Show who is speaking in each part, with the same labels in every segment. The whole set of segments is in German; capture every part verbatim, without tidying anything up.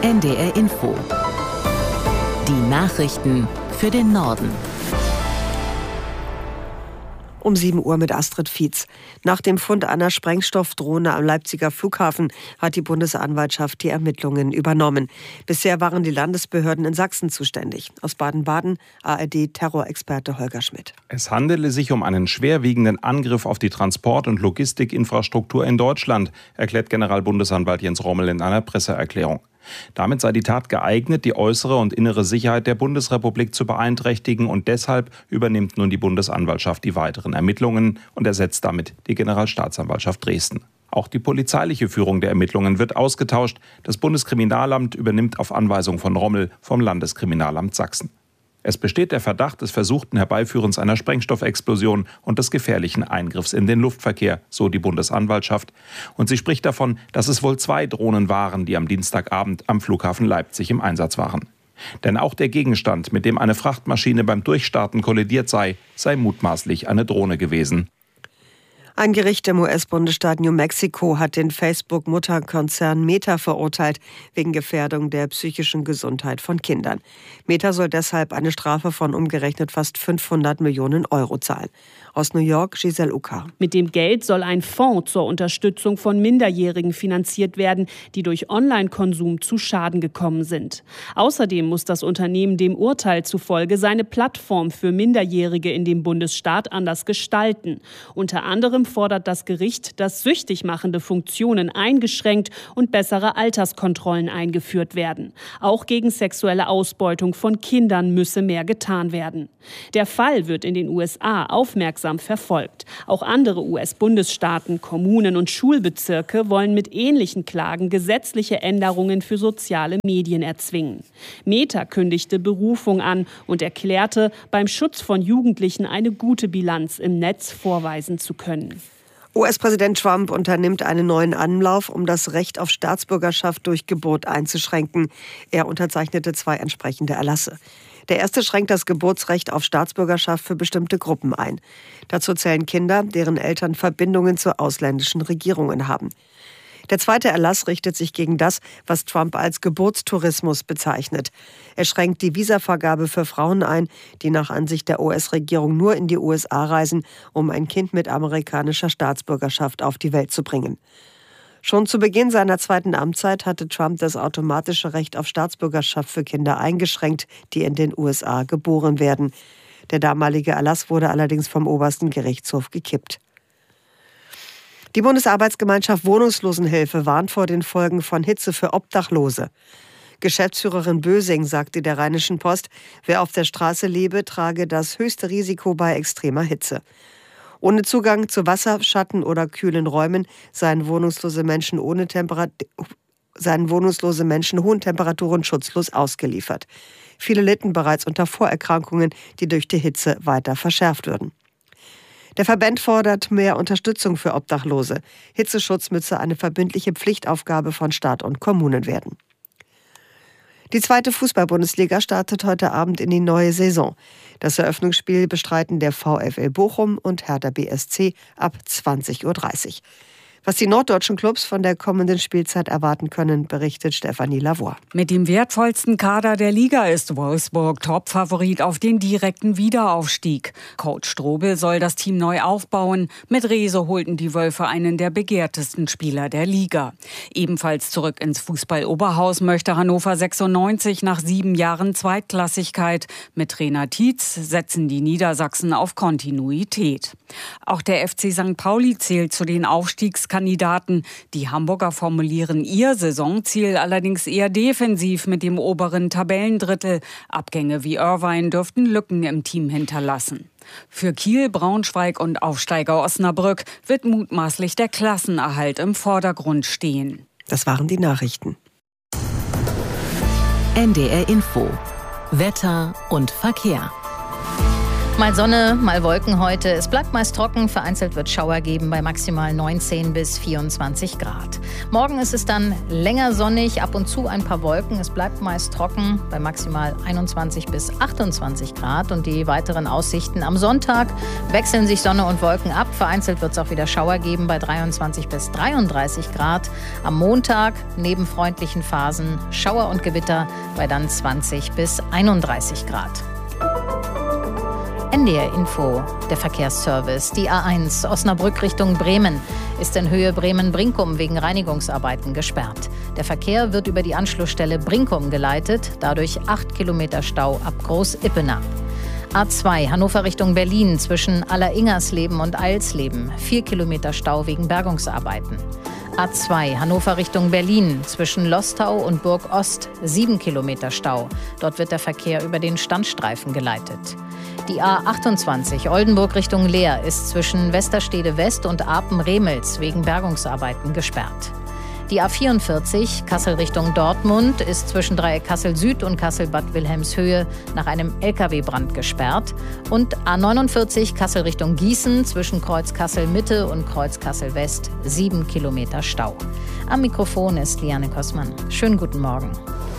Speaker 1: N D R Info. Die Nachrichten für den Norden.
Speaker 2: Um sieben Uhr mit Astrid Fietz. Nach dem Fund einer Sprengstoffdrohne am Leipziger Flughafen hat die Bundesanwaltschaft die Ermittlungen übernommen. Bisher waren die Landesbehörden in Sachsen zuständig. Aus Baden-Baden A R D-Terrorexperte Holger Schmidt.
Speaker 3: Es handele sich um einen schwerwiegenden Angriff auf die Transport- und Logistikinfrastruktur in Deutschland, erklärt Generalbundesanwalt Jens Rommel in einer Presseerklärung. Damit sei die Tat geeignet, die äußere und innere Sicherheit der Bundesrepublik zu beeinträchtigen, und deshalb übernimmt nun die Bundesanwaltschaft die weiteren Ermittlungen und ersetzt damit die Generalstaatsanwaltschaft Dresden. Auch die polizeiliche Führung der Ermittlungen wird ausgetauscht. Das Bundeskriminalamt übernimmt auf Anweisung von Rommel vom Landeskriminalamt Sachsen. Es besteht der Verdacht des versuchten Herbeiführens einer Sprengstoffexplosion und des gefährlichen Eingriffs in den Luftverkehr, so die Bundesanwaltschaft. Und sie spricht davon, dass es wohl zwei Drohnen waren, die am Dienstagabend am Flughafen Leipzig im Einsatz waren. Denn auch der Gegenstand, mit dem eine Frachtmaschine beim Durchstarten kollidiert sei, sei mutmaßlich eine Drohne gewesen.
Speaker 2: Ein Gericht im U S-Bundesstaat New Mexico hat den Facebook-Mutterkonzern Meta verurteilt wegen Gefährdung der psychischen Gesundheit von Kindern. Meta soll deshalb eine Strafe von umgerechnet fast fünfhundert Millionen Euro zahlen. Aus New York, Giselle Uka.
Speaker 4: Mit dem Geld soll ein Fonds zur Unterstützung von Minderjährigen finanziert werden, die durch Online-Konsum zu Schaden gekommen sind. Außerdem muss das Unternehmen dem Urteil zufolge seine Plattform für Minderjährige in dem Bundesstaat anders gestalten. Unter anderem fordert das Gericht, dass süchtig machende Funktionen eingeschränkt und bessere Alterskontrollen eingeführt werden. Auch gegen sexuelle Ausbeutung von Kindern müsse mehr getan werden. Der Fall wird in den U S A aufmerksam verfolgt. Auch andere U S-Bundesstaaten, Kommunen und Schulbezirke wollen mit ähnlichen Klagen gesetzliche Änderungen für soziale Medien erzwingen. Meta kündigte Berufung an und erklärte, beim Schutz von Jugendlichen eine gute Bilanz im Netz vorweisen zu können.
Speaker 2: U S-Präsident Trump unternimmt einen neuen Anlauf, um das Recht auf Staatsbürgerschaft durch Geburt einzuschränken. Er unterzeichnete zwei entsprechende Erlasse. Der erste schränkt das Geburtsrecht auf Staatsbürgerschaft für bestimmte Gruppen ein. Dazu zählen Kinder, deren Eltern Verbindungen zu ausländischen Regierungen haben. Der zweite Erlass richtet sich gegen das, was Trump als Geburtstourismus bezeichnet. Er schränkt die Visavergabe für Frauen ein, die nach Ansicht der U S-Regierung nur in die U S A reisen, um ein Kind mit amerikanischer Staatsbürgerschaft auf die Welt zu bringen. Schon zu Beginn seiner zweiten Amtszeit hatte Trump das automatische Recht auf Staatsbürgerschaft für Kinder eingeschränkt, die in den U S A geboren werden. Der damalige Erlass wurde allerdings vom obersten Gerichtshof gekippt. Die Bundesarbeitsgemeinschaft Wohnungslosenhilfe warnt vor den Folgen von Hitze für Obdachlose. Geschäftsführerin Bösing sagte der Rheinischen Post, wer auf der Straße lebe, trage das höchste Risiko bei extremer Hitze. Ohne Zugang zu Wasser, Schatten oder kühlen Räumen seien wohnungslose Menschen ohne Temperat- seien wohnungslose Menschen hohen Temperaturen schutzlos ausgeliefert. Viele litten bereits unter Vorerkrankungen, die durch die Hitze weiter verschärft würden. Der Verband fordert mehr Unterstützung für Obdachlose. Hitzeschutz müsse eine verbindliche Pflichtaufgabe von Staat und Kommunen werden. Die zweite Fußball-Bundesliga startet heute Abend in die neue Saison. Das Eröffnungsspiel bestreiten der VfL Bochum und Hertha B S C ab zwanzig Uhr dreißig. Was die norddeutschen Clubs von der kommenden Spielzeit erwarten können, berichtet Stefanie Lavoie.
Speaker 5: Mit dem wertvollsten Kader der Liga ist Wolfsburg Topfavorit auf den direkten Wiederaufstieg. Coach Strobel soll das Team neu aufbauen. Mit Rehse holten die Wölfe einen der begehrtesten Spieler der Liga. Ebenfalls zurück ins Fußball-Oberhaus möchte Hannover sechsundneunzig nach sieben Jahren Zweitklassigkeit. Mit Trainer Tietz setzen die Niedersachsen auf Kontinuität. Auch der F C Sankt Pauli zählt zu den Aufstiegskandidaten. Die Hamburger formulieren ihr Saisonziel allerdings eher defensiv mit dem oberen Tabellendrittel. Abgänge wie Irvine dürften Lücken im Team hinterlassen. Für Kiel, Braunschweig und Aufsteiger Osnabrück wird mutmaßlich der Klassenerhalt im Vordergrund stehen.
Speaker 2: Das waren die Nachrichten.
Speaker 1: N D R Info. Wetter und Verkehr.
Speaker 6: Mal Sonne, mal Wolken heute. Es bleibt meist trocken, vereinzelt wird Schauer geben bei maximal neunzehn bis vierundzwanzig Grad. Morgen ist es dann länger sonnig, ab und zu ein paar Wolken. Es bleibt meist trocken bei maximal einundzwanzig bis achtundzwanzig Grad. Und die weiteren Aussichten am Sonntag wechseln sich Sonne und Wolken ab. Vereinzelt wird es auch wieder Schauer geben bei dreiundzwanzig bis dreiunddreißig Grad. Am Montag neben freundlichen Phasen Schauer und Gewitter bei dann zwanzig bis einunddreißig Grad. N D R Info, der Verkehrsservice. Die A eins Osnabrück Richtung Bremen ist in Höhe Bremen-Brinkum wegen Reinigungsarbeiten gesperrt. Der Verkehr wird über die Anschlussstelle Brinkum geleitet, dadurch acht Kilometer Stau ab Groß-Ippenau. A zwei Hannover Richtung Berlin zwischen Alleringersleben und Eilsleben, vier Kilometer Stau wegen Bergungsarbeiten. A zwei Hannover Richtung Berlin zwischen Lostau und Burg Ost, sieben Kilometer Stau. Dort wird der Verkehr über den Standstreifen geleitet. Die A achtundzwanzig Oldenburg Richtung Leer ist zwischen Westerstede West und Apen-Remels wegen Bergungsarbeiten gesperrt. Die A vierundvierzig Kassel Richtung Dortmund ist zwischen Dreieck Kassel Süd und Kassel-Bad Wilhelmshöhe nach einem L K W-Brand gesperrt. Und A neunundvierzig Kassel Richtung Gießen zwischen Kreuz Kassel Mitte und Kreuz Kassel West, sieben Kilometer Stau. Am Mikrofon ist Liane Kossmann. Schönen guten Morgen.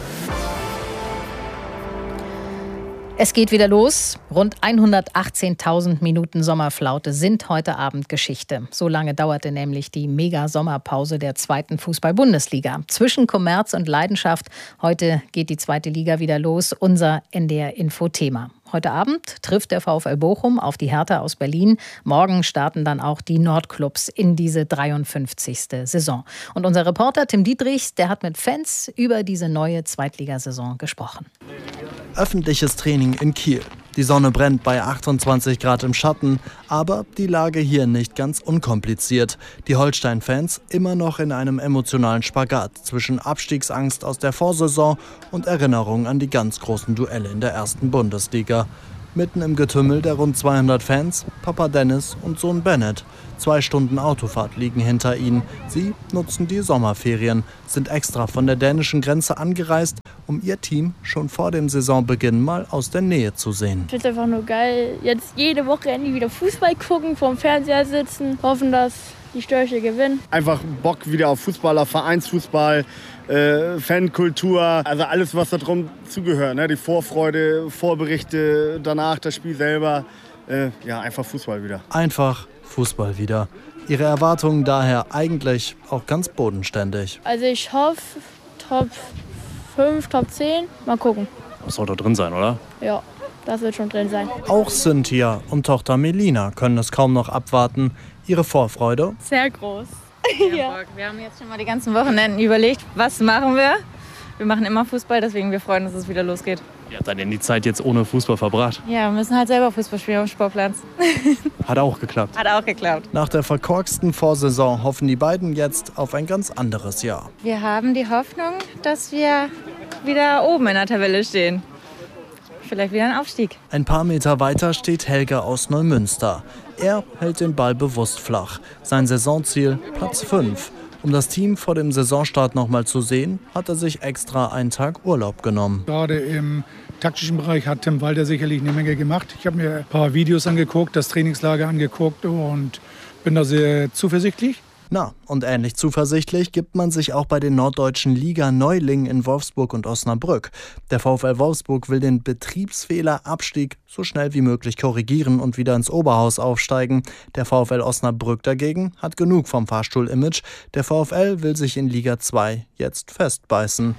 Speaker 6: Es geht wieder los. Rund hundertachtzehntausend Minuten Sommerflaute sind heute Abend Geschichte. So lange dauerte nämlich die Mega-Sommerpause der zweiten Fußball-Bundesliga. Zwischen Kommerz und Leidenschaft. Heute geht die zweite Liga wieder los. Unser N D R-Info-Thema. Heute Abend trifft der VfL Bochum auf die Hertha aus Berlin. Morgen starten dann auch die Nordclubs in diese dreiundfünfzigste Saison. Und unser Reporter Tim Dietrichs, der hat mit Fans über diese neue Zweitligasaison gesprochen.
Speaker 7: Öffentliches Training in Kiel. Die Sonne brennt bei achtundzwanzig Grad im Schatten, aber die Lage hier nicht ganz unkompliziert. Die Holstein-Fans immer noch in einem emotionalen Spagat zwischen Abstiegsangst aus der Vorsaison und Erinnerung an die ganz großen Duelle in der ersten Bundesliga. Mitten im Getümmel der rund zweihundert Fans, Papa Dennis und Sohn Bennett. Zwei Stunden Autofahrt liegen hinter ihnen. Sie nutzen die Sommerferien, sind extra von der dänischen Grenze angereist, um ihr Team schon vor dem Saisonbeginn mal aus der Nähe zu sehen.
Speaker 8: Ich finde es einfach nur geil, jetzt jede Woche endlich wieder Fußball gucken, vorm Fernseher sitzen, hoffen, dass die Störche gewinnen.
Speaker 9: Einfach Bock wieder auf Fußballer, Vereinsfußball, äh, Fankultur, also alles, was da drum zugehört. Ne? Die Vorfreude, Vorberichte, danach das Spiel selber. Äh, ja, einfach Fußball wieder.
Speaker 7: Einfach Fußball wieder. Ihre Erwartungen daher eigentlich auch ganz bodenständig.
Speaker 8: Also ich hoffe, Top fünf, Top zehn. Mal gucken.
Speaker 10: Das soll doch drin sein, oder?
Speaker 8: Ja, das wird schon drin sein.
Speaker 7: Auch Cynthia und Tochter Melina können es kaum noch abwarten. Ihre Vorfreude?
Speaker 11: Sehr groß. Ja. Wir haben jetzt schon mal die ganzen Wochenenden überlegt, was machen wir. Wir machen immer Fußball, deswegen wir freuen uns, dass es wieder losgeht.
Speaker 10: Wie habt ihr denn die Zeit jetzt ohne Fußball verbracht?
Speaker 11: Ja, wir müssen halt selber Fußball spielen am Sportplatz.
Speaker 10: Hat auch geklappt.
Speaker 11: Hat auch geklappt.
Speaker 7: Nach der verkorksten Vorsaison hoffen die beiden jetzt auf ein ganz anderes Jahr.
Speaker 11: Wir haben die Hoffnung, dass wir wieder oben in der Tabelle stehen. Vielleicht wieder ein Aufstieg.
Speaker 7: Ein paar Meter weiter steht Helge aus Neumünster. Er hält den Ball bewusst flach. Sein Saisonziel Platz fünf. Um das Team vor dem Saisonstart noch mal zu sehen, hat er sich extra einen Tag Urlaub genommen.
Speaker 12: Gerade im taktischen Bereich hat Tim Walter sicherlich eine Menge gemacht. Ich habe mir ein paar Videos angeguckt, das Trainingslager angeguckt und bin da sehr zuversichtlich.
Speaker 7: Na, und ähnlich zuversichtlich gibt man sich auch bei den norddeutschen Liga-Neulingen in Wolfsburg und Osnabrück. Der VfL Wolfsburg will den Betriebsfehler-Abstieg so schnell wie möglich korrigieren und wieder ins Oberhaus aufsteigen. Der VfL Osnabrück dagegen hat genug vom Fahrstuhl-Image. Der VfL will sich in Liga zwei jetzt festbeißen.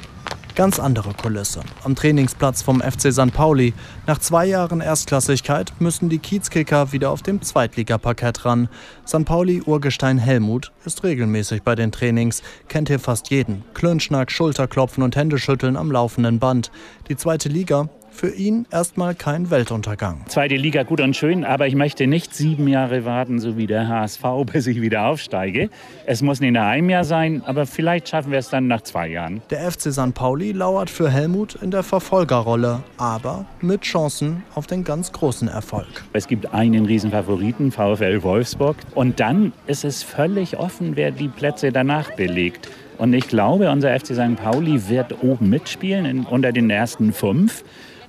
Speaker 7: Ganz andere Kulisse. Am Trainingsplatz vom F C Sankt Pauli. Nach zwei Jahren Erstklassigkeit müssen die Kiezkicker wieder auf dem Zweitligaparkett ran. Sankt Pauli-Urgestein Helmut ist regelmäßig bei den Trainings. Kennt hier fast jeden. Klönschnack, Schulterklopfen und Händeschütteln am laufenden Band. Die zweite Liga? Für ihn erstmal kein Weltuntergang.
Speaker 13: Zweite Liga gut und schön, aber ich möchte nicht sieben Jahre warten, so wie der H S V, bis ich wieder aufsteige. Es muss nicht nach einem Jahr sein, aber vielleicht schaffen wir es dann nach zwei Jahren.
Speaker 7: Der F C Sankt Pauli lauert für Helmut in der Verfolgerrolle, aber mit Chancen auf den ganz großen Erfolg.
Speaker 13: Es gibt einen Riesenfavoriten, VfL Wolfsburg. Und dann ist es völlig offen, wer die Plätze danach belegt. Und ich glaube, unser F C Sankt Pauli wird oben mitspielen in, unter den ersten fünf.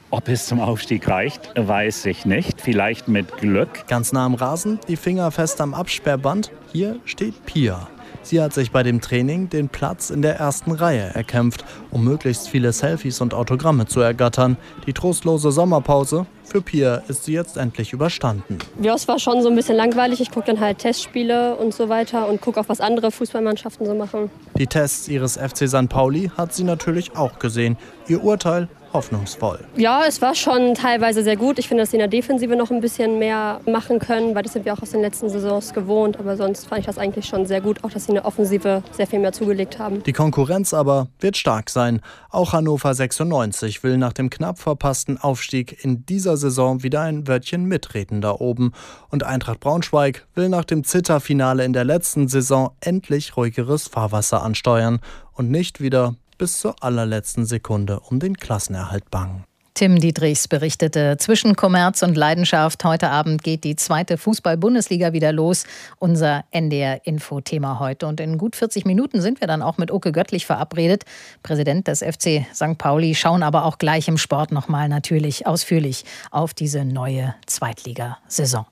Speaker 13: Ob es zum Aufstieg reicht, weiß ich nicht. Vielleicht mit Glück.
Speaker 7: Ganz nah am Rasen, die Finger fest am Absperrband. Hier steht Pia. Sie hat sich bei dem Training den Platz in der ersten Reihe erkämpft, um möglichst viele Selfies und Autogramme zu ergattern. Die trostlose Sommerpause, für Pia ist sie jetzt endlich überstanden.
Speaker 14: Ja, es war schon so ein bisschen langweilig. Ich gucke dann halt Testspiele und so weiter und gucke auch, was andere Fußballmannschaften so machen.
Speaker 7: Die Tests ihres F C Sankt Pauli hat sie natürlich auch gesehen. Ihr Urteil hoffnungsvoll.
Speaker 14: Ja, es war schon teilweise sehr gut. Ich finde, dass sie in der Defensive noch ein bisschen mehr machen können, weil das sind wir auch aus den letzten Saisons gewohnt. Aber sonst fand ich das eigentlich schon sehr gut, auch dass sie in der Offensive sehr viel mehr zugelegt haben.
Speaker 7: Die Konkurrenz aber wird stark sein. Auch Hannover sechsundneunzig will nach dem knapp verpassten Aufstieg in dieser Saison wieder ein Wörtchen mitreden da oben. Und Eintracht Braunschweig will nach dem Zitterfinale in der letzten Saison endlich ruhigeres Fahrwasser ansteuern und nicht wieder bis zur allerletzten Sekunde um den Klassenerhalt bangen.
Speaker 6: Tim Dietrichs berichtete, zwischen Kommerz und Leidenschaft. Heute Abend geht die zweite Fußball-Bundesliga wieder los. Unser N D R-Info-Thema heute. Und in gut vierzig Minuten sind wir dann auch mit Oke Göttlich verabredet, Präsident des F C Sankt Pauli, schauen aber auch gleich im Sport nochmal natürlich ausführlich auf diese neue Zweitligasaison.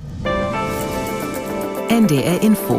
Speaker 1: N D R-Info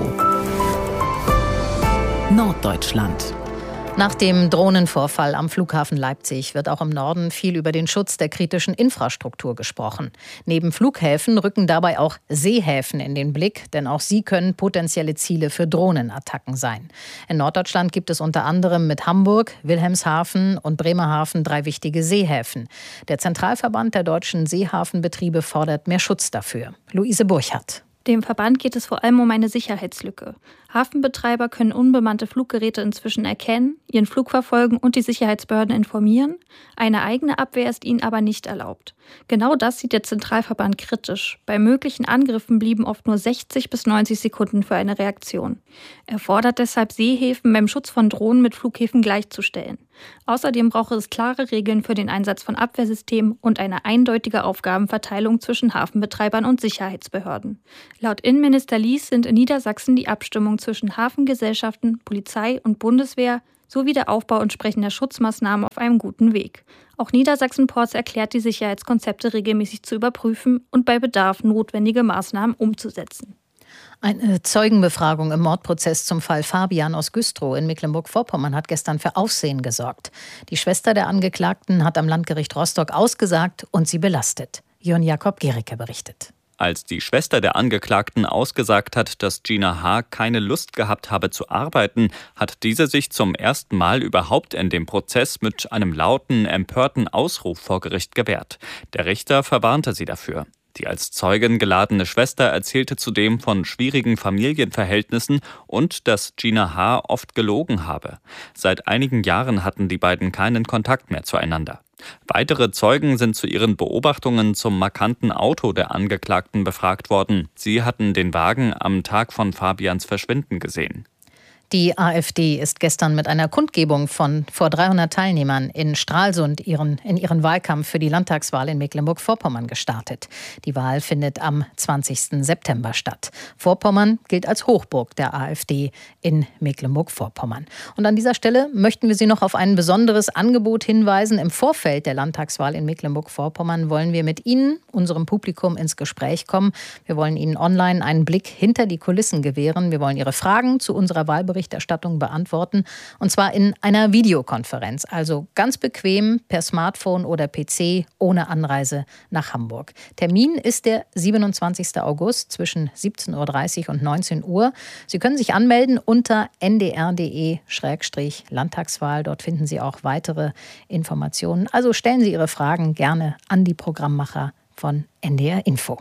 Speaker 1: Norddeutschland.
Speaker 6: Nach dem Drohnenvorfall am Flughafen Leipzig wird auch im Norden viel über den Schutz der kritischen Infrastruktur gesprochen. Neben Flughäfen rücken dabei auch Seehäfen in den Blick, denn auch sie können potenzielle Ziele für Drohnenattacken sein. In Norddeutschland gibt es unter anderem mit Hamburg, Wilhelmshaven und Bremerhaven drei wichtige Seehäfen. Der Zentralverband der deutschen Seehafenbetriebe fordert mehr Schutz dafür. Luise Burchardt.
Speaker 15: Dem Verband geht es vor allem um eine Sicherheitslücke. Hafenbetreiber können unbemannte Fluggeräte inzwischen erkennen, ihren Flug verfolgen und die Sicherheitsbehörden informieren. Eine eigene Abwehr ist ihnen aber nicht erlaubt. Genau das sieht der Zentralverband kritisch. Bei möglichen Angriffen blieben oft nur sechzig bis neunzig Sekunden für eine Reaktion. Er fordert deshalb, Seehäfen beim Schutz von Drohnen mit Flughäfen gleichzustellen. Außerdem brauche es klare Regeln für den Einsatz von Abwehrsystemen und eine eindeutige Aufgabenverteilung zwischen Hafenbetreibern und Sicherheitsbehörden. Laut Innenminister Lies sind in Niedersachsen die Abstimmung zwischen Hafengesellschaften, Polizei und Bundeswehr sowie der Aufbau entsprechender Schutzmaßnahmen auf einem guten Weg. Auch Niedersachsen-Ports erklärt, die Sicherheitskonzepte regelmäßig zu überprüfen und bei Bedarf notwendige Maßnahmen umzusetzen.
Speaker 6: Eine Zeugenbefragung im Mordprozess zum Fall Fabian aus Güstrow in Mecklenburg-Vorpommern hat gestern für Aufsehen gesorgt. Die Schwester der Angeklagten hat am Landgericht Rostock ausgesagt und sie belastet. Jörn Jakob Gericke berichtet.
Speaker 16: Als die Schwester der Angeklagten ausgesagt hat, dass Gina H. keine Lust gehabt habe zu arbeiten, hat diese sich zum ersten Mal überhaupt in dem Prozess mit einem lauten, empörten Ausruf vor Gericht gewehrt. Der Richter verwarnte sie dafür. Die als Zeugin geladene Schwester erzählte zudem von schwierigen Familienverhältnissen und dass Gina H. oft gelogen habe. Seit einigen Jahren hatten die beiden keinen Kontakt mehr zueinander. Weitere Zeugen sind zu ihren Beobachtungen zum markanten Auto der Angeklagten befragt worden. Sie hatten den Wagen am Tag von Fabians Verschwinden gesehen.
Speaker 6: Die AfD ist gestern mit einer Kundgebung von vor dreihundert Teilnehmern in Stralsund ihren, in ihren Wahlkampf für die Landtagswahl in Mecklenburg-Vorpommern gestartet. Die Wahl findet am zwanzigsten September statt. Vorpommern gilt als Hochburg der AfD in Mecklenburg-Vorpommern. Und an dieser Stelle möchten wir Sie noch auf ein besonderes Angebot hinweisen. Im Vorfeld der Landtagswahl in Mecklenburg-Vorpommern wollen wir mit Ihnen, unserem Publikum, ins Gespräch kommen. Wir wollen Ihnen online einen Blick hinter die Kulissen gewähren. Wir wollen Ihre Fragen zu unserer Wahlberichterstattung beantworten, und zwar in einer Videokonferenz, also ganz bequem per Smartphone oder P C ohne Anreise nach Hamburg. Termin ist der siebenundzwanzigsten August zwischen siebzehn Uhr dreißig und neunzehn Uhr. Sie können sich anmelden unter n d r punkt d e slash Landtagswahl. Dort finden Sie auch weitere Informationen. Also stellen Sie Ihre Fragen gerne an die Programmmacher von N D R Info.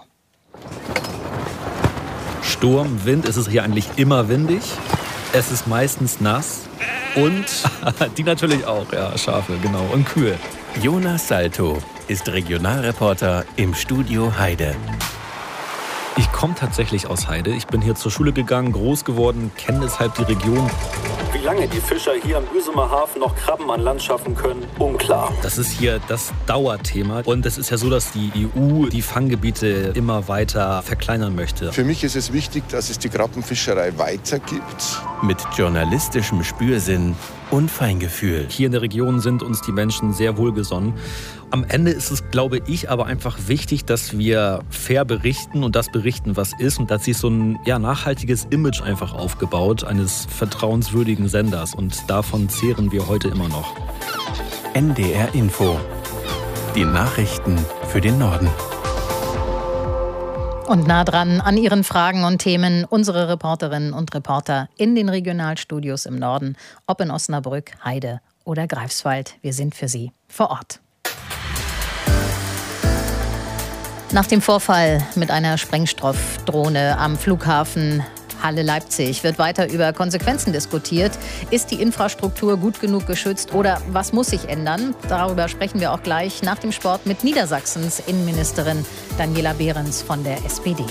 Speaker 17: Sturm, Wind, ist es hier eigentlich immer windig? Es ist meistens nass und die natürlich auch, ja, Schafe, genau, und Kühe.
Speaker 18: Jonas Salto ist Regionalreporter im Studio Heide.
Speaker 17: Ich komme tatsächlich aus Heide. Ich bin hier zur Schule gegangen, groß geworden, kenne deshalb die Region.
Speaker 19: Wie lange die Fischer hier am Büsumer Hafen noch Krabben an Land schaffen können, unklar.
Speaker 17: Das ist hier das Dauerthema. Und es ist ja so, dass die E U die Fanggebiete immer weiter verkleinern möchte.
Speaker 20: Für mich ist es wichtig, dass es die Krabbenfischerei weitergibt.
Speaker 18: Mit journalistischem Spürsinn und Feingefühl.
Speaker 17: Hier in der Region sind uns die Menschen sehr wohlgesonnen. Am Ende ist es, glaube ich, aber einfach wichtig, dass wir fair berichten und das berichten, was ist. Und dass sich so ein ja, nachhaltiges Image einfach aufgebaut, eines vertrauenswürdigen Senders. Und davon zehren wir heute immer noch.
Speaker 18: N D R Info. Die Nachrichten für den Norden.
Speaker 6: Und nah dran an Ihren Fragen und Themen unsere Reporterinnen und Reporter in den Regionalstudios im Norden, ob in Osnabrück, Heide oder Greifswald. Wir sind für Sie vor Ort. Nach dem Vorfall mit einer Sprengstoffdrohne am Flughafen Halle-Leipzig wird weiter über Konsequenzen diskutiert. Ist die Infrastruktur gut genug geschützt oder was muss sich ändern? Darüber sprechen wir auch gleich nach dem Sport mit Niedersachsens Innenministerin Daniela Behrens von der S P D.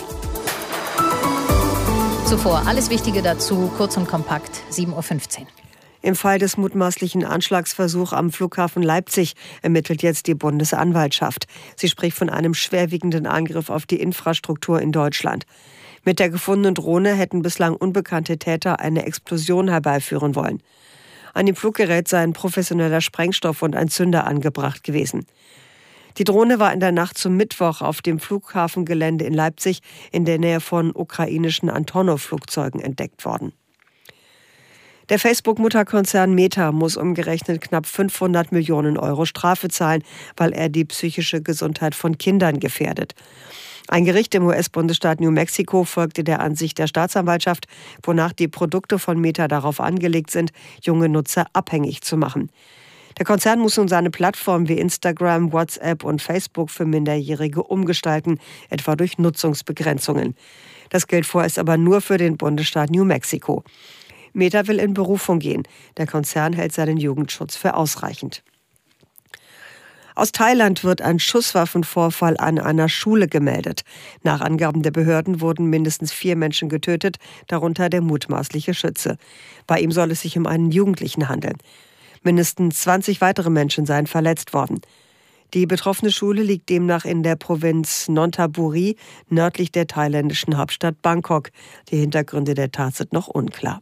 Speaker 6: Zuvor alles Wichtige dazu, kurz und kompakt, sieben Uhr fünfzehn.
Speaker 2: Im Fall des mutmaßlichen Anschlagsversuchs am Flughafen Leipzig ermittelt jetzt die Bundesanwaltschaft. Sie spricht von einem schwerwiegenden Angriff auf die Infrastruktur in Deutschland. Mit der gefundenen Drohne hätten bislang unbekannte Täter eine Explosion herbeiführen wollen. An dem Fluggerät sei ein professioneller Sprengstoff und ein Zünder angebracht gewesen. Die Drohne war in der Nacht zum Mittwoch auf dem Flughafengelände in Leipzig in der Nähe von ukrainischen Antonov-Flugzeugen entdeckt worden. Der Facebook-Mutterkonzern Meta muss umgerechnet knapp fünfhundert Millionen Euro Strafe zahlen, weil er die psychische Gesundheit von Kindern gefährdet. Ein Gericht im U S-Bundesstaat New Mexico folgte der Ansicht der Staatsanwaltschaft, wonach die Produkte von Meta darauf angelegt sind, junge Nutzer abhängig zu machen. Der Konzern muss nun seine Plattformen wie Instagram, WhatsApp und Facebook für Minderjährige umgestalten, etwa durch Nutzungsbegrenzungen. Das gilt vorerst aber nur für den Bundesstaat New Mexico. Meta will in Berufung gehen. Der Konzern hält seinen Jugendschutz für ausreichend. Aus Thailand wird ein Schusswaffenvorfall an einer Schule gemeldet. Nach Angaben der Behörden wurden mindestens vier Menschen getötet, darunter der mutmaßliche Schütze. Bei ihm soll es sich um einen Jugendlichen handeln. Mindestens zwanzig weitere Menschen seien verletzt worden. Die betroffene Schule liegt demnach in der Provinz Nonthaburi, nördlich der thailändischen Hauptstadt Bangkok. Die Hintergründe der Tat sind noch unklar.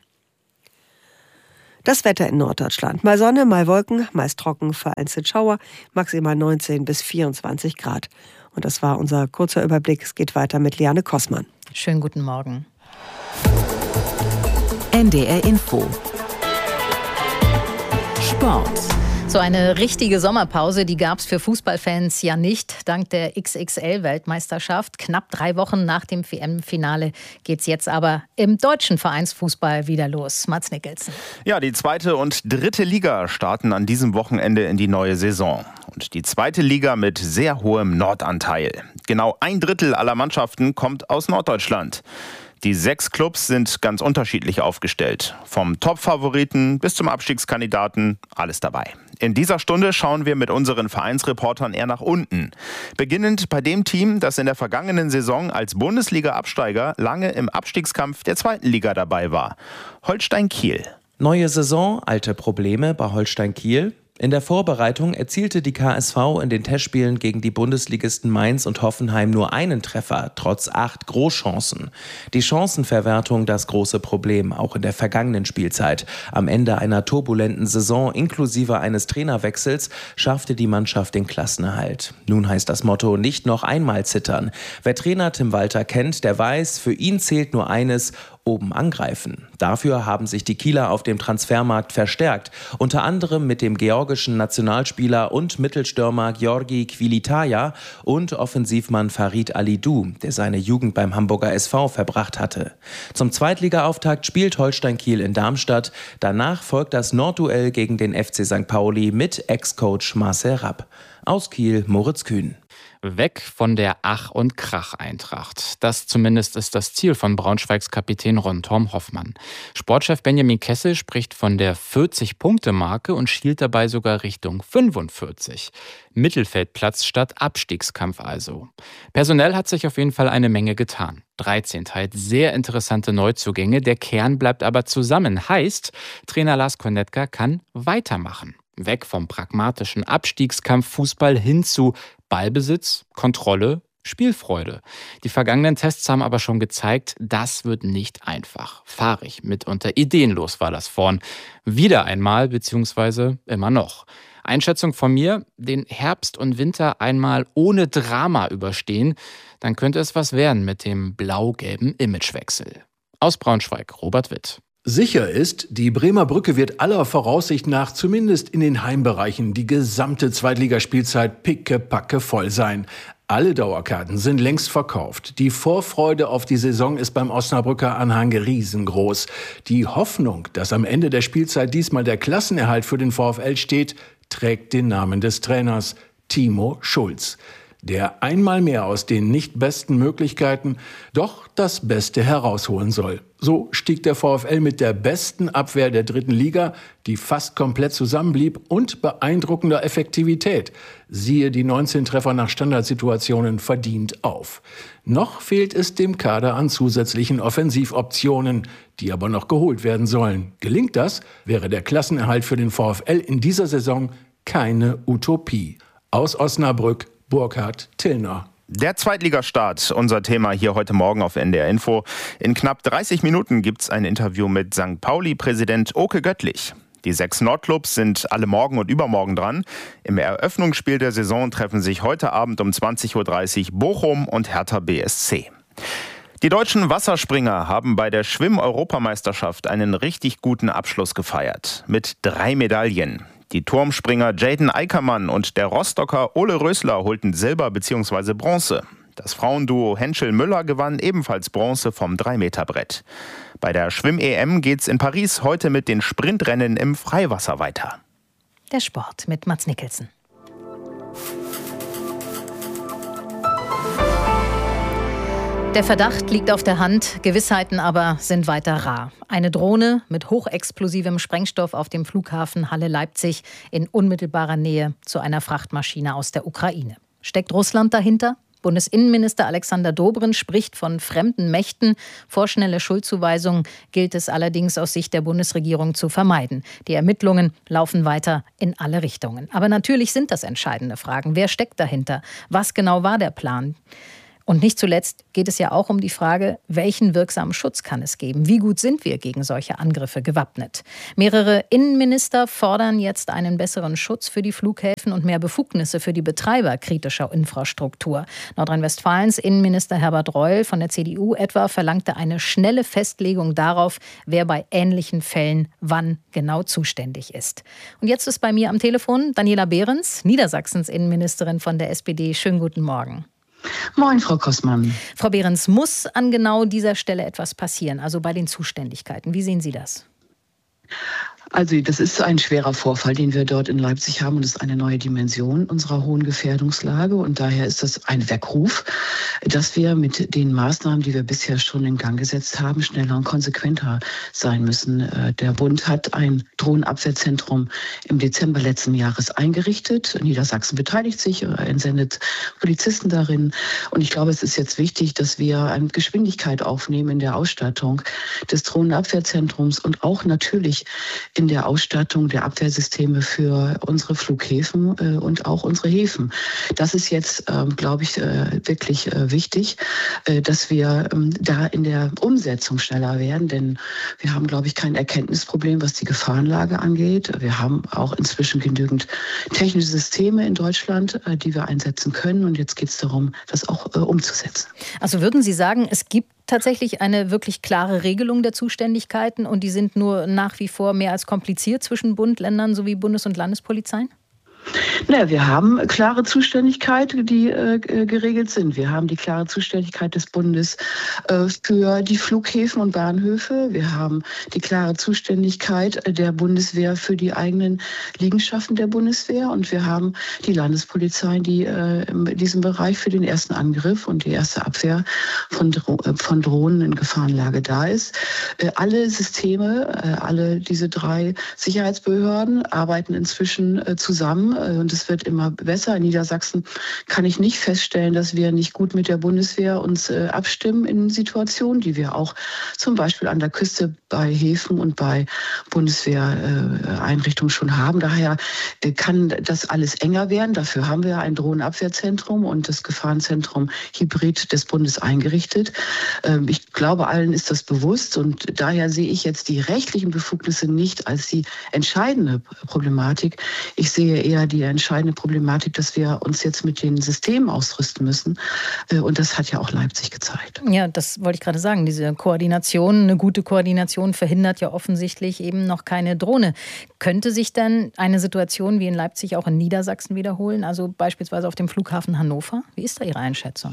Speaker 2: Das Wetter in Norddeutschland. Mal Sonne, mal Wolken, meist trocken, vereinzelt Schauer, maximal neunzehn bis vierundzwanzig Grad. Und das war unser kurzer Überblick. Es geht weiter mit Liane Kossmann.
Speaker 6: Schönen guten Morgen.
Speaker 1: N D R Info. Sport.
Speaker 6: So eine richtige Sommerpause, die gab es für Fußballfans ja nicht. Dank der X X L-Weltmeisterschaft. Knapp drei Wochen nach dem W M-Finale geht es jetzt aber im deutschen Vereinsfußball wieder los. Mats Nicholson.
Speaker 20: Ja, die zweite und dritte Liga starten an diesem Wochenende in die neue Saison. Und die zweite Liga mit sehr hohem Nordanteil. Genau ein Drittel aller Mannschaften kommt aus Norddeutschland. Die sechs Clubs sind ganz unterschiedlich aufgestellt. Vom Top-Favoriten bis zum Abstiegskandidaten, alles dabei. In dieser Stunde schauen wir mit unseren Vereinsreportern eher nach unten. Beginnend bei dem Team, das in der vergangenen Saison als Bundesliga-Absteiger lange im Abstiegskampf der zweiten Liga dabei war. Holstein Kiel.
Speaker 21: Neue Saison, alte Probleme bei Holstein Kiel. In der Vorbereitung erzielte die K S V in den Testspielen gegen die Bundesligisten Mainz und Hoffenheim nur einen Treffer, trotz acht Großchancen. Die Chancenverwertung das große Problem, auch in der vergangenen Spielzeit. Am Ende einer turbulenten Saison inklusive eines Trainerwechsels schaffte die Mannschaft den Klassenerhalt. Nun heißt das Motto nicht noch einmal zittern. Wer Trainer Tim Walter kennt, der weiß, für ihn zählt nur eines: oben angreifen. Dafür haben sich die Kieler auf dem Transfermarkt verstärkt, unter anderem mit dem georgischen Nationalspieler und Mittelstürmer Georgi Quilitaja und Offensivmann Farid Alidou, der seine Jugend beim Hamburger S V verbracht hatte. Zum Zweitligaauftakt spielt Holstein Kiel in Darmstadt. Danach folgt das Nordduell gegen den F C Sankt Pauli mit Ex-Coach Marcel Rapp. Aus Kiel Moritz Kühn.
Speaker 22: Weg von der Ach- und Krach-Eintracht. Das zumindest ist das Ziel von Braunschweigs Kapitän Ron-Torm Hoffmann. Sportchef Benjamin Kessel spricht von der vierzig-Punkte-Marke und schielt dabei sogar Richtung fünfundvierzig. Mittelfeldplatz statt Abstiegskampf also. Personell hat sich auf jeden Fall eine Menge getan. dreizehn halt sehr interessante Neuzugänge. Der Kern bleibt aber zusammen. Heißt, Trainer Lars Kornetka kann weitermachen. Weg vom pragmatischen Abstiegskampf Fußball hin zu Ballbesitz, Kontrolle Spielfreude. Die vergangenen Tests haben aber schon gezeigt, das wird nicht einfach. Fahrig, mitunter ideenlos war das vorn. Wieder einmal, beziehungsweise immer noch. Einschätzung von mir, den Herbst und Winter einmal ohne Drama überstehen, dann könnte es was werden mit dem blau-gelben Imagewechsel. Aus Braunschweig, Robert Witt.
Speaker 3: Sicher ist, die Bremer Brücke wird aller Voraussicht nach zumindest in den Heimbereichen die gesamte Zweitligaspielzeit pickepacke voll sein. Alle Dauerkarten sind längst verkauft. Die Vorfreude auf die Saison ist beim Osnabrücker Anhang riesengroß. Die Hoffnung, dass am Ende der Spielzeit diesmal der Klassenerhalt für den VfL steht, trägt den Namen des Trainers Timo Schulz, der einmal mehr aus den nicht besten Möglichkeiten doch das Beste herausholen soll. So stieg der VfL mit der besten Abwehr der dritten Liga, die fast komplett zusammenblieb, und beeindruckender Effektivität. Siehe die neunzehn Treffer nach Standardsituationen verdient auf. Noch fehlt es dem Kader an zusätzlichen Offensivoptionen, die aber noch geholt werden sollen. Gelingt das, wäre der Klassenerhalt für den VfL in dieser Saison keine Utopie. Aus Osnabrück, Burkhard Tillner.
Speaker 20: Der Zweitligastart, unser Thema hier heute Morgen auf N D R Info. In knapp dreißig Minuten gibt's ein Interview mit Sankt Pauli-Präsident Oke Göttlich. Die sechs Nordclubs sind alle morgen und übermorgen dran. Im Eröffnungsspiel der Saison treffen sich heute Abend um zwanzig Uhr dreißig Bochum und Hertha B S C. Die deutschen Wasserspringer haben bei der Schwimm-Europameisterschaft einen richtig guten Abschluss gefeiert. Mit drei Medaillen. Die Turmspringer Jaden Eickermann und der Rostocker Ole Rösler holten Silber bzw. Bronze. Das Frauenduo Henschel-Müller gewann ebenfalls Bronze vom drei Meter Brett. Bei der Schwimm-E M geht's in Paris heute mit den Sprintrennen im Freiwasser weiter.
Speaker 6: Der Sport mit Mats Nicholson. Der Verdacht liegt auf der Hand, Gewissheiten aber sind weiter rar. Eine Drohne mit hochexplosivem Sprengstoff auf dem Flughafen Halle-Leipzig in unmittelbarer Nähe zu einer Frachtmaschine aus der Ukraine. Steckt Russland dahinter? Bundesinnenminister Alexander Dobrindt spricht von fremden Mächten. Vorschnelle Schuldzuweisungen gilt es allerdings aus Sicht der Bundesregierung zu vermeiden. Die Ermittlungen laufen weiter in alle Richtungen. Aber natürlich sind das entscheidende Fragen. Wer steckt dahinter? Was genau war der Plan? Und nicht zuletzt geht es ja auch um die Frage, welchen wirksamen Schutz kann es geben? Wie gut sind wir gegen solche Angriffe gewappnet? Mehrere Innenminister fordern jetzt einen besseren Schutz für die Flughäfen und mehr Befugnisse für die Betreiber kritischer Infrastruktur. Nordrhein-Westfalens Innenminister Herbert Reul von der C D U etwa verlangte eine schnelle Festlegung darauf, wer bei ähnlichen Fällen wann genau zuständig ist. Und jetzt ist bei mir am Telefon Daniela Behrens, Niedersachsens Innenministerin von der S P D. Schönen guten Morgen.
Speaker 4: Moin, Frau Kossmann.
Speaker 6: Frau Behrens, muss an genau dieser Stelle etwas passieren, also bei den Zuständigkeiten? Wie sehen Sie das?
Speaker 4: Also das ist ein schwerer Vorfall, den wir dort in Leipzig haben, und das ist eine neue Dimension unserer hohen Gefährdungslage, und daher ist das ein Weckruf, dass wir mit den Maßnahmen, die wir bisher schon in Gang gesetzt haben, schneller und konsequenter sein müssen. Der Bund hat ein Drohnenabwehrzentrum im Dezember letzten Jahres eingerichtet. Niedersachsen beteiligt sich, entsendet Polizisten darin, und ich glaube, es ist jetzt wichtig, dass wir eine Geschwindigkeit aufnehmen in der Ausstattung des Drohnenabwehrzentrums und auch natürlich in der Ausstattung der Abwehrsysteme für unsere Flughäfen äh, und auch unsere Häfen. Das ist jetzt, äh, glaube ich, äh, wirklich äh, wichtig, äh, dass wir ähm, da in der Umsetzung schneller werden, denn wir haben, glaube ich, kein Erkenntnisproblem, was die Gefahrenlage angeht. Wir haben auch inzwischen genügend technische Systeme in Deutschland, äh, die wir einsetzen können, und jetzt geht es darum, das auch äh, umzusetzen.
Speaker 6: Also würden Sie sagen, es gibt tatsächlich eine wirklich klare Regelung der Zuständigkeiten, und die sind nur nach wie vor mehr als kompliziert zwischen Bund, Ländern sowie Bundes- und Landespolizeien?
Speaker 4: Naja, wir haben klare Zuständigkeit, die äh, geregelt sind. Wir haben die klare Zuständigkeit des Bundes äh, für die Flughäfen und Bahnhöfe. Wir haben die klare Zuständigkeit der Bundeswehr für die eigenen Liegenschaften der Bundeswehr. Und wir haben die Landespolizei, die äh, in diesem Bereich für den ersten Angriff und die erste Abwehr von, Dro- von Drohnen in Gefahrenlage da ist. Äh, alle Systeme, äh, alle diese drei Sicherheitsbehörden arbeiten inzwischen äh, zusammen und es wird immer besser. In Niedersachsen kann ich nicht feststellen, dass wir nicht gut mit der Bundeswehr uns abstimmen in Situationen, die wir auch zum Beispiel an der Küste bei Häfen und bei Bundeswehreinrichtungen schon haben. Daher kann das alles enger werden. Dafür haben wir ein Drohnenabwehrzentrum und das Gefahrenzentrum Hybrid des Bundes eingerichtet. Ich glaube, allen ist das bewusst und daher sehe ich jetzt die rechtlichen Befugnisse nicht als die entscheidende Problematik. Ich sehe eher die entscheidende Problematik, dass wir uns jetzt mit den Systemen ausrüsten müssen. Und das hat ja auch Leipzig gezeigt.
Speaker 6: Ja, das wollte ich gerade sagen. Diese Koordination, eine gute Koordination verhindert ja offensichtlich eben noch keine Drohne. Könnte sich dann eine Situation wie in Leipzig auch in Niedersachsen wiederholen? Also beispielsweise auf dem Flughafen Hannover? Wie ist da Ihre Einschätzung?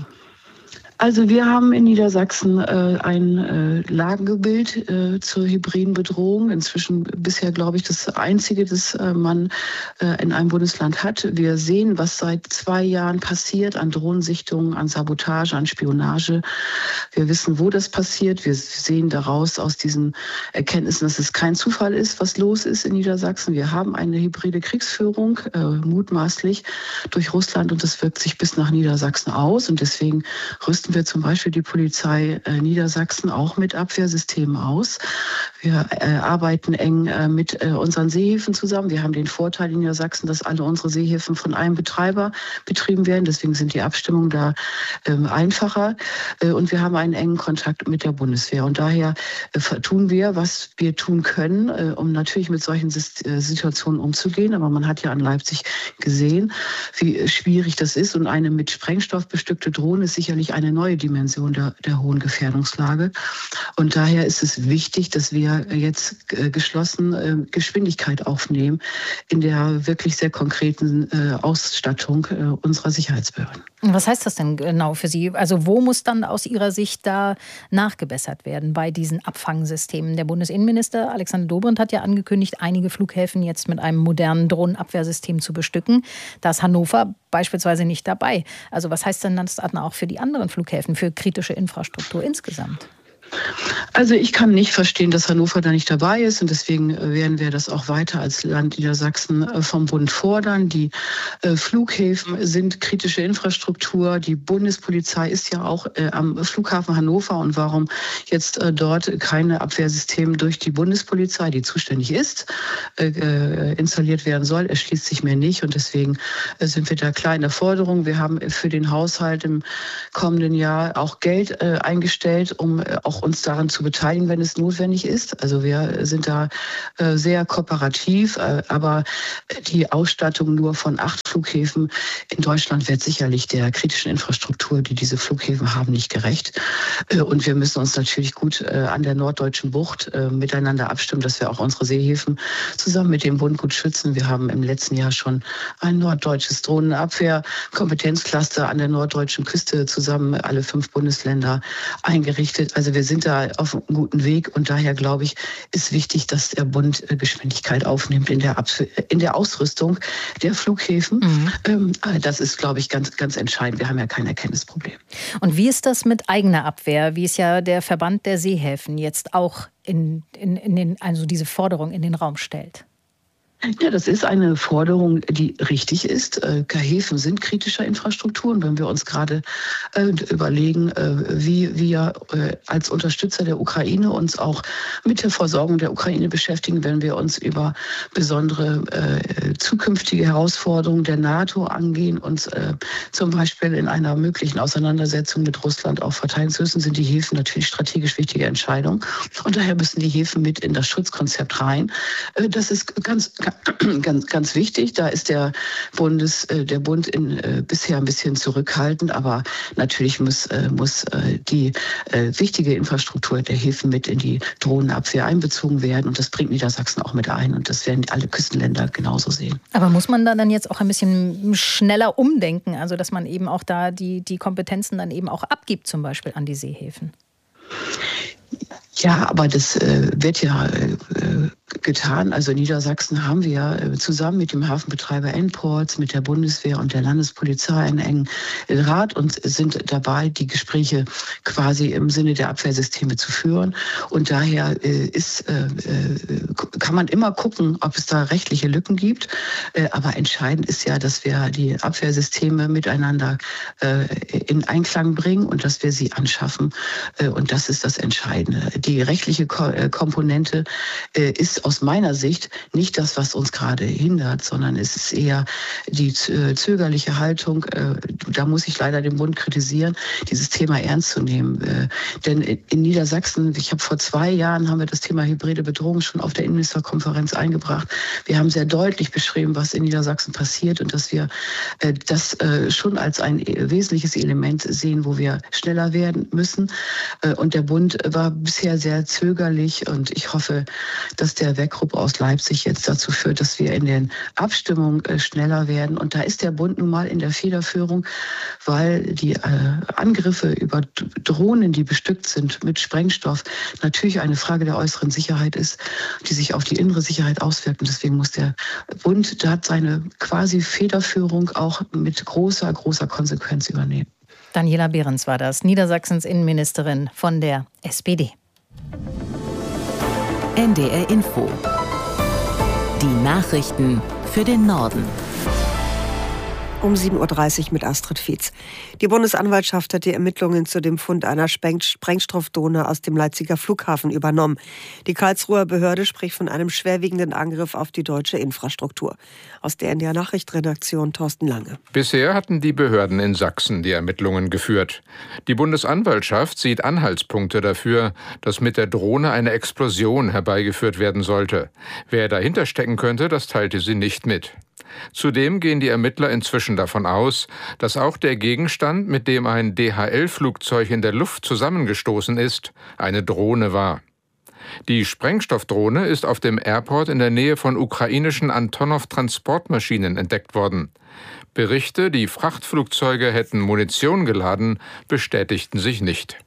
Speaker 4: Also wir haben in Niedersachsen äh, ein äh, Lagebild äh, zur hybriden Bedrohung. Inzwischen bisher, glaube ich, das einzige, das äh, man äh, in einem Bundesland hat. Wir sehen, was seit zwei Jahren passiert an Drohnensichtungen, an Sabotage, an Spionage. Wir wissen, wo das passiert. Wir sehen daraus aus diesen Erkenntnissen, dass es kein Zufall ist, was los ist in Niedersachsen. Wir haben eine hybride Kriegsführung, äh, mutmaßlich durch Russland, und das wirkt sich bis nach Niedersachsen aus. Und deswegen rüsten wir zum Beispiel die Polizei äh, Niedersachsen auch mit Abwehrsystemen aus. Wir äh, arbeiten eng äh, mit äh, unseren Seehäfen zusammen. Wir haben den Vorteil in Niedersachsen, dass alle unsere Seehäfen von einem Betreiber betrieben werden. Deswegen sind die Abstimmungen da äh, einfacher. Äh, und wir haben einen engen Kontakt mit der Bundeswehr. Und daher äh, tun wir, was wir tun können, äh, um natürlich mit solchen äh, Situationen umzugehen. Aber man hat ja an Leipzig gesehen, wie schwierig das ist. Und eine mit Sprengstoff bestückte Drohne ist sicherlich eine neue Dimension der, der hohen Gefährdungslage. Und daher ist es wichtig, dass wir jetzt äh, geschlossen äh, Geschwindigkeit aufnehmen in der wirklich sehr konkreten äh, Ausstattung äh, unserer Sicherheitsbehörden.
Speaker 6: Was heißt das denn genau für Sie? Also wo muss dann aus Ihrer Sicht da nachgebessert werden bei diesen Abfangsystemen? Der Bundesinnenminister Alexander Dobrindt hat ja angekündigt, einige Flughäfen jetzt mit einem modernen Drohnenabwehrsystem zu bestücken. Da ist Hannover beispielsweise nicht dabei. Also was heißt denn das dann auch für die anderen Flughäfen, für kritische Infrastruktur insgesamt?
Speaker 4: Also ich kann nicht verstehen, dass Hannover da nicht dabei ist, und deswegen werden wir das auch weiter als Land Niedersachsen vom Bund fordern. Die Flughäfen sind kritische Infrastruktur. Die Bundespolizei ist ja auch am Flughafen Hannover, und warum jetzt dort keine Abwehrsystem durch die Bundespolizei, die zuständig ist, installiert werden soll, erschließt sich mir nicht, und deswegen sind wir da klar in der Forderung. Wir haben für den Haushalt im kommenden Jahr auch Geld eingestellt, um auch uns daran zu beteiligen, wenn es notwendig ist. Also wir sind da äh, sehr kooperativ, äh, aber die Ausstattung nur von acht Flughäfen in Deutschland wird sicherlich der kritischen Infrastruktur, die diese Flughäfen haben, nicht gerecht. Äh, und wir müssen uns natürlich gut äh, an der norddeutschen Bucht äh, miteinander abstimmen, dass wir auch unsere Seehäfen zusammen mit dem Bund gut schützen. Wir haben im letzten Jahr schon ein norddeutsches Drohnenabwehr-Kompetenzcluster an der norddeutschen Küste zusammen, alle fünf Bundesländer, eingerichtet. Also wir sind da auf einem guten Weg, und daher glaube ich, ist wichtig, dass der Bund Geschwindigkeit aufnimmt in der, Abs- in der Ausrüstung der Flughäfen. Mhm. Das ist, glaube ich, ganz, ganz entscheidend. Wir haben ja kein Erkenntnisproblem.
Speaker 6: Und wie ist das mit eigener Abwehr, wie es ja der Verband der Seehäfen jetzt auch in, in, in den, also diese Forderung in den Raum stellt?
Speaker 4: Ja, das ist eine Forderung, die richtig ist. Häfen sind kritischer Infrastrukturen. Wenn wir uns gerade äh, überlegen, äh, wie wir äh, als Unterstützer der Ukraine uns auch mit der Versorgung der Ukraine beschäftigen, wenn wir uns über besondere äh, zukünftige Herausforderungen der NATO angehen, uns äh, zum Beispiel in einer möglichen Auseinandersetzung mit Russland auch verteidigen zu müssen, sind die Häfen natürlich strategisch wichtige Entscheidungen. Und daher müssen die Häfen mit in das Schutzkonzept rein. Äh, das ist ganz Ganz, ganz wichtig. Da ist der Bundes, der Bund in, äh, bisher ein bisschen zurückhaltend, aber natürlich muss, äh, muss äh, die äh, wichtige Infrastruktur der Häfen mit in die Drohnenabwehr einbezogen werden, und das bringt Niedersachsen auch mit ein, und das werden alle Küstenländer genauso sehen.
Speaker 6: Aber muss man da dann jetzt auch ein bisschen schneller umdenken, also dass man eben auch da die, die Kompetenzen dann eben auch abgibt, zum Beispiel an die Seehäfen?
Speaker 4: Ja, aber das äh, wird ja äh, getan. Also in Niedersachsen haben wir äh, zusammen mit dem Hafenbetreiber N-Ports, mit der Bundeswehr und der Landespolizei einen engen Rat und sind dabei, die Gespräche quasi im Sinne der Abwehrsysteme zu führen. Und daher äh, ist, äh, kann man immer gucken, ob es da rechtliche Lücken gibt. Äh, aber entscheidend ist ja, dass wir die Abwehrsysteme miteinander äh, in Einklang bringen und dass wir sie anschaffen. Äh, und das ist das Entscheidende. Die rechtliche Komponente ist aus meiner Sicht nicht das, was uns gerade hindert, sondern es ist eher die zögerliche Haltung. Da muss ich leider den Bund kritisieren, dieses Thema ernst zu nehmen. Denn in Niedersachsen, ich habe vor zwei Jahren, haben wir das Thema hybride Bedrohung schon auf der Innenministerkonferenz eingebracht. Wir haben sehr deutlich beschrieben, was in Niedersachsen passiert und dass wir das schon als ein wesentliches Element sehen, wo wir schneller werden müssen. Und der Bund war bisher sehr zögerlich und ich hoffe, dass der Weckruf aus Leipzig jetzt dazu führt, dass wir in den Abstimmungen schneller werden. Und da ist der Bund nun mal in der Federführung, weil die äh, Angriffe über Drohnen, die bestückt sind mit Sprengstoff, natürlich eine Frage der äußeren Sicherheit ist, die sich auf die innere Sicherheit auswirkt. Und deswegen muss der Bund da seine quasi Federführung auch mit großer, großer Konsequenz übernehmen.
Speaker 6: Daniela Behrens war das, Niedersachsens Innenministerin von der S P D.
Speaker 1: N D R Info. Die Nachrichten für den Norden.
Speaker 2: Um sieben Uhr dreißig mit Astrid Fietz. Die Bundesanwaltschaft hat die Ermittlungen zu dem Fund einer Sprengstoffdrohne aus dem Leipziger Flughafen übernommen. Die Karlsruher Behörde spricht von einem schwerwiegenden Angriff auf die deutsche Infrastruktur. Aus der N D R Nachrichtenredaktion Thorsten Lange.
Speaker 5: Bisher hatten die Behörden in Sachsen die Ermittlungen geführt. Die Bundesanwaltschaft sieht Anhaltspunkte dafür, dass mit der Drohne eine Explosion herbeigeführt werden sollte. Wer dahinter stecken könnte, das teilte sie nicht mit. Zudem gehen die Ermittler inzwischen davon aus, dass auch der Gegenstand, mit dem ein D H L-Flugzeug in der Luft zusammengestoßen ist, eine Drohne war. Die Sprengstoffdrohne ist auf dem Airport in der Nähe von ukrainischen Antonov-Transportmaschinen entdeckt worden. Berichte, die Frachtflugzeuge hätten Munition geladen, bestätigten sich nicht.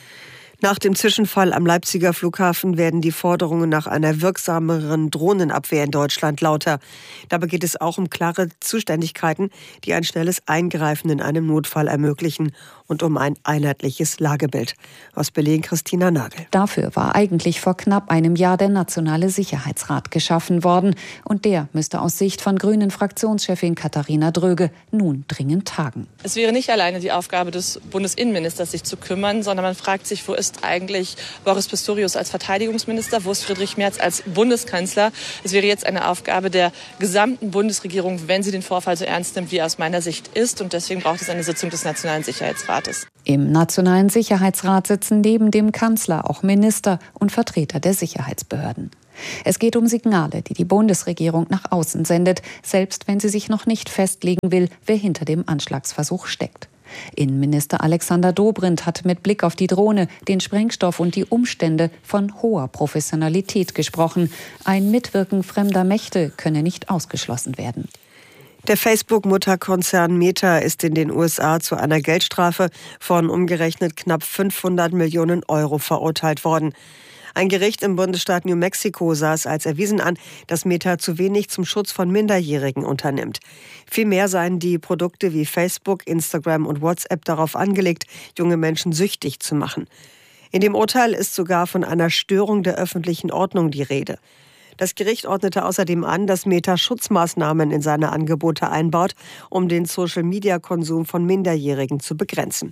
Speaker 2: Nach dem Zwischenfall am Leipziger Flughafen werden die Forderungen nach einer wirksameren Drohnenabwehr in Deutschland lauter. Dabei geht es auch um klare Zuständigkeiten, die ein schnelles Eingreifen in einem Notfall ermöglichen und um ein einheitliches Lagebild. Aus Berlin Christina Nagel.
Speaker 9: Dafür war eigentlich vor knapp einem Jahr der Nationale Sicherheitsrat geschaffen worden. Und der müsste aus Sicht von Grünen-Fraktionschefin Katharina Dröge nun dringend tagen.
Speaker 23: Es wäre nicht alleine die Aufgabe des Bundesinnenministers, sich zu kümmern, sondern man fragt sich, wo ist eigentlich Boris Pistorius als Verteidigungsminister, wo ist Friedrich Merz als Bundeskanzler? Es wäre jetzt eine Aufgabe der gesamten Bundesregierung, wenn sie den Vorfall so ernst nimmt, wie er aus meiner Sicht ist. Und deswegen braucht es eine Sitzung des Nationalen Sicherheitsrates.
Speaker 9: Im Nationalen Sicherheitsrat sitzen neben dem Kanzler auch Minister und Vertreter der Sicherheitsbehörden. Es geht um Signale, die die Bundesregierung nach außen sendet, selbst wenn sie sich noch nicht festlegen will, wer hinter dem Anschlagsversuch steckt. Innenminister Alexander Dobrindt hat mit Blick auf die Drohne, den Sprengstoff und die Umstände von hoher Professionalität gesprochen. Ein Mitwirken fremder Mächte könne nicht ausgeschlossen werden.
Speaker 2: Der Facebook-Mutterkonzern Meta ist in den U S A zu einer Geldstrafe von umgerechnet knapp fünfhundert Millionen Euro verurteilt worden. Ein Gericht im Bundesstaat New Mexico sah es als erwiesen an, dass Meta zu wenig zum Schutz von Minderjährigen unternimmt. Vielmehr seien die Produkte wie Facebook, Instagram und WhatsApp darauf angelegt, junge Menschen süchtig zu machen. In dem Urteil ist sogar von einer Störung der öffentlichen Ordnung die Rede. Das Gericht ordnete außerdem an, dass Meta Schutzmaßnahmen in seine Angebote einbaut, um den Social-Media-Konsum von Minderjährigen zu begrenzen.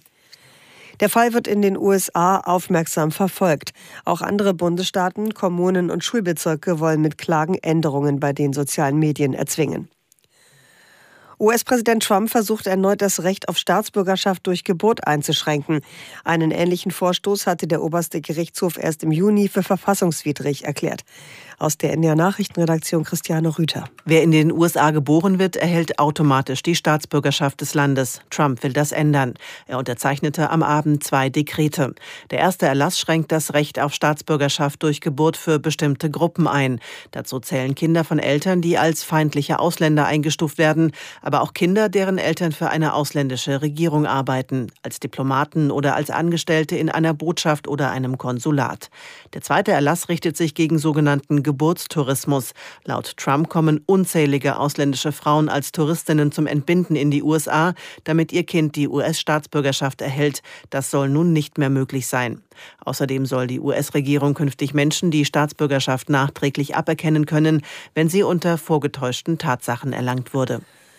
Speaker 2: Der Fall wird in den U S A aufmerksam verfolgt. Auch andere Bundesstaaten, Kommunen und Schulbezirke wollen mit Klagen Änderungen bei den sozialen Medien erzwingen. U S-Präsident Trump versucht erneut, das Recht auf Staatsbürgerschaft durch Geburt einzuschränken. Einen ähnlichen Vorstoß hatte der oberste Gerichtshof erst im Juni für verfassungswidrig erklärt. Aus der N D R-Nachrichtenredaktion Christiane Rüther.
Speaker 8: Wer in den U S A geboren wird, erhält automatisch die Staatsbürgerschaft des Landes. Trump will das ändern. Er unterzeichnete am Abend zwei Dekrete. Der erste Erlass schränkt das Recht auf Staatsbürgerschaft durch Geburt für bestimmte Gruppen ein. Dazu zählen Kinder von Eltern, die als feindliche Ausländer eingestuft werden, aber auch Kinder, deren Eltern für eine ausländische Regierung arbeiten, als Diplomaten oder als Angestellte in einer Botschaft oder einem Konsulat. Der zweite Erlass richtet sich gegen sogenannten Geburtstourismus. Laut Trump kommen unzählige ausländische Frauen als Touristinnen zum Entbinden in die U S A, damit ihr Kind die U S-Staatsbürgerschaft erhält. Das soll nun nicht mehr möglich sein. Außerdem soll die U S-Regierung künftig Menschen die Staatsbürgerschaft nachträglich aberkennen können, wenn sie unter vorgetäuschten Tatsachen erlangt wurde.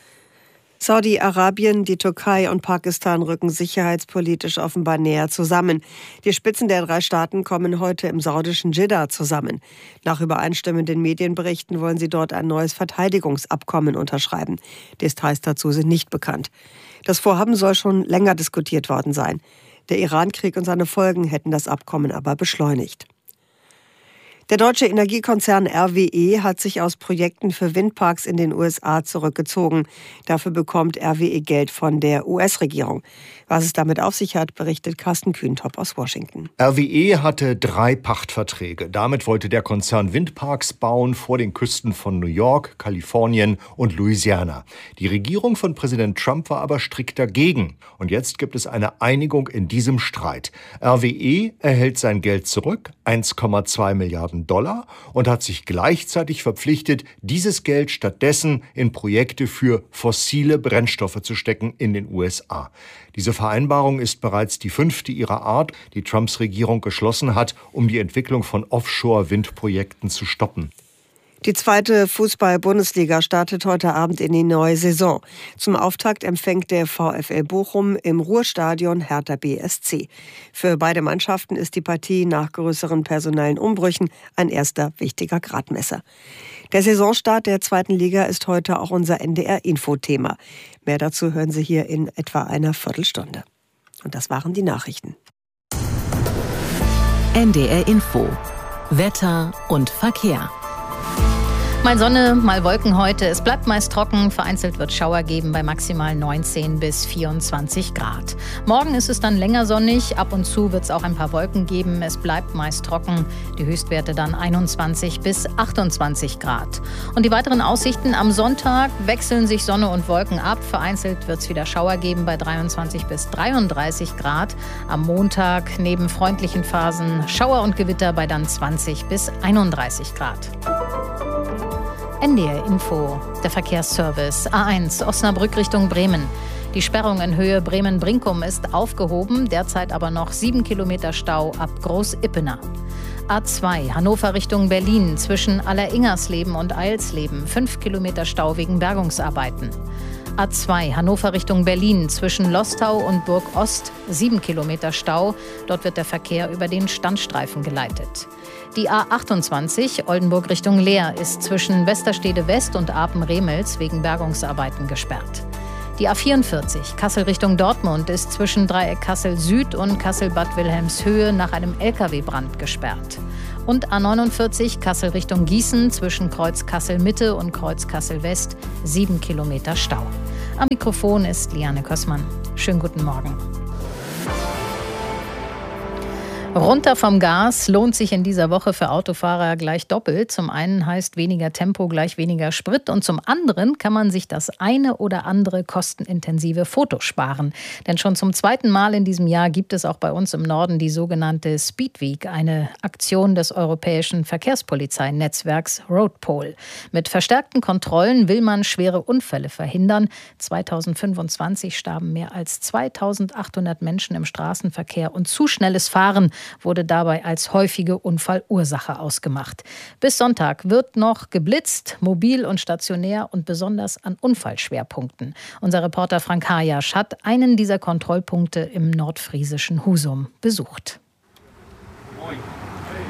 Speaker 2: Saudi-Arabien, die Türkei und Pakistan rücken sicherheitspolitisch offenbar näher zusammen. Die Spitzen der drei Staaten kommen heute im saudischen Dschidda zusammen. Nach übereinstimmenden Medienberichten wollen sie dort ein neues Verteidigungsabkommen unterschreiben. Details dazu sind nicht bekannt. Das Vorhaben soll schon länger diskutiert worden sein. Der Iran-Krieg und seine Folgen hätten das Abkommen aber beschleunigt. Der deutsche Energiekonzern R W E hat sich aus Projekten für Windparks in den U S A zurückgezogen. Dafür bekommt R W E Geld von der U S-Regierung. Was es damit auf sich hat, berichtet Carsten Kühntop aus Washington.
Speaker 10: R W E hatte drei Pachtverträge. Damit wollte der Konzern Windparks bauen vor den Küsten von New York, Kalifornien und Louisiana. Die Regierung von Präsident Trump war aber strikt dagegen. Und jetzt gibt es eine Einigung in diesem Streit. R W E erhält sein Geld zurück, eins Komma zwei Milliarden Dollar, und hat sich gleichzeitig verpflichtet, dieses Geld stattdessen in Projekte für fossile Brennstoffe zu stecken in den U S A. Diese Vereinbarung ist bereits die fünfte ihrer Art, die Trumps Regierung geschlossen hat, um die Entwicklung von Offshore-Windprojekten zu stoppen.
Speaker 2: Die zweite Fußball-Bundesliga startet heute Abend in die neue Saison. Zum Auftakt empfängt der VfL Bochum im Ruhrstadion Hertha B S C. Für beide Mannschaften ist die Partie nach größeren personellen Umbrüchen ein erster wichtiger Gradmesser. Der Saisonstart der zweiten Liga ist heute auch unser N D R-Info-Thema. Mehr dazu hören Sie hier in etwa einer Viertelstunde. Und das waren die Nachrichten.
Speaker 1: N D R-Info. Wetter und Verkehr.
Speaker 6: Mal Sonne, mal Wolken heute. Es bleibt meist trocken. Vereinzelt wird Schauer geben bei maximal neunzehn bis vierundzwanzig Grad. Morgen ist es dann länger sonnig. Ab und zu wird es auch ein paar Wolken geben. Es bleibt meist trocken. Die Höchstwerte dann einundzwanzig bis achtundzwanzig Grad. Und die weiteren Aussichten: am Sonntag wechseln sich Sonne und Wolken ab. Vereinzelt wird es wieder Schauer geben bei dreiundzwanzig bis dreiunddreißig Grad. Am Montag neben freundlichen Phasen Schauer und Gewitter bei dann zwanzig bis einunddreißig Grad. N D R Info, der Verkehrsservice. A eins, Osnabrück Richtung Bremen. Die Sperrung in Höhe Bremen-Brinkum ist aufgehoben, derzeit aber noch sieben Kilometer Stau ab Groß-Ippener. A zwei, Hannover Richtung Berlin, zwischen Alleringersleben und Eilsleben, fünf Kilometer Stau wegen Bergungsarbeiten. A zwei, Hannover Richtung Berlin, zwischen Lostau und Burg Ost, sieben Kilometer Stau. Dort wird der Verkehr über den Standstreifen geleitet. Die A achtundzwanzig, Oldenburg Richtung Leer, ist zwischen Westerstede West und Apen-Remels wegen Bergungsarbeiten gesperrt. Die A vierundvierzig, Kassel Richtung Dortmund, ist zwischen Dreieck Kassel Süd und Kassel-Bad Wilhelmshöhe nach einem L K W-Brand gesperrt. Und A neunundvierzig, Kassel Richtung Gießen, zwischen Kreuz Kassel Mitte und Kreuz Kassel West, sieben Kilometer Stau. Am Mikrofon ist Liane Kössmann. Schönen guten Morgen. Runter vom Gas lohnt sich in dieser Woche für Autofahrer gleich doppelt. Zum einen heißt weniger Tempo gleich weniger Sprit und zum anderen kann man sich das eine oder andere kostenintensive Foto sparen. Denn schon zum zweiten Mal in diesem Jahr gibt es auch bei uns im Norden die sogenannte Speed Week, eine Aktion des europäischen Verkehrspolizeinetzwerks Roadpol. Mit verstärkten Kontrollen will man schwere Unfälle verhindern. zweitausendfünfundzwanzig starben mehr als zweitausendachthundert Menschen im Straßenverkehr und zu schnelles Fahren wurde dabei als häufige Unfallursache ausgemacht. Bis Sonntag wird noch geblitzt, mobil und stationär und besonders an Unfallschwerpunkten. Unser Reporter Frank Hajasch hat einen dieser Kontrollpunkte im nordfriesischen Husum besucht.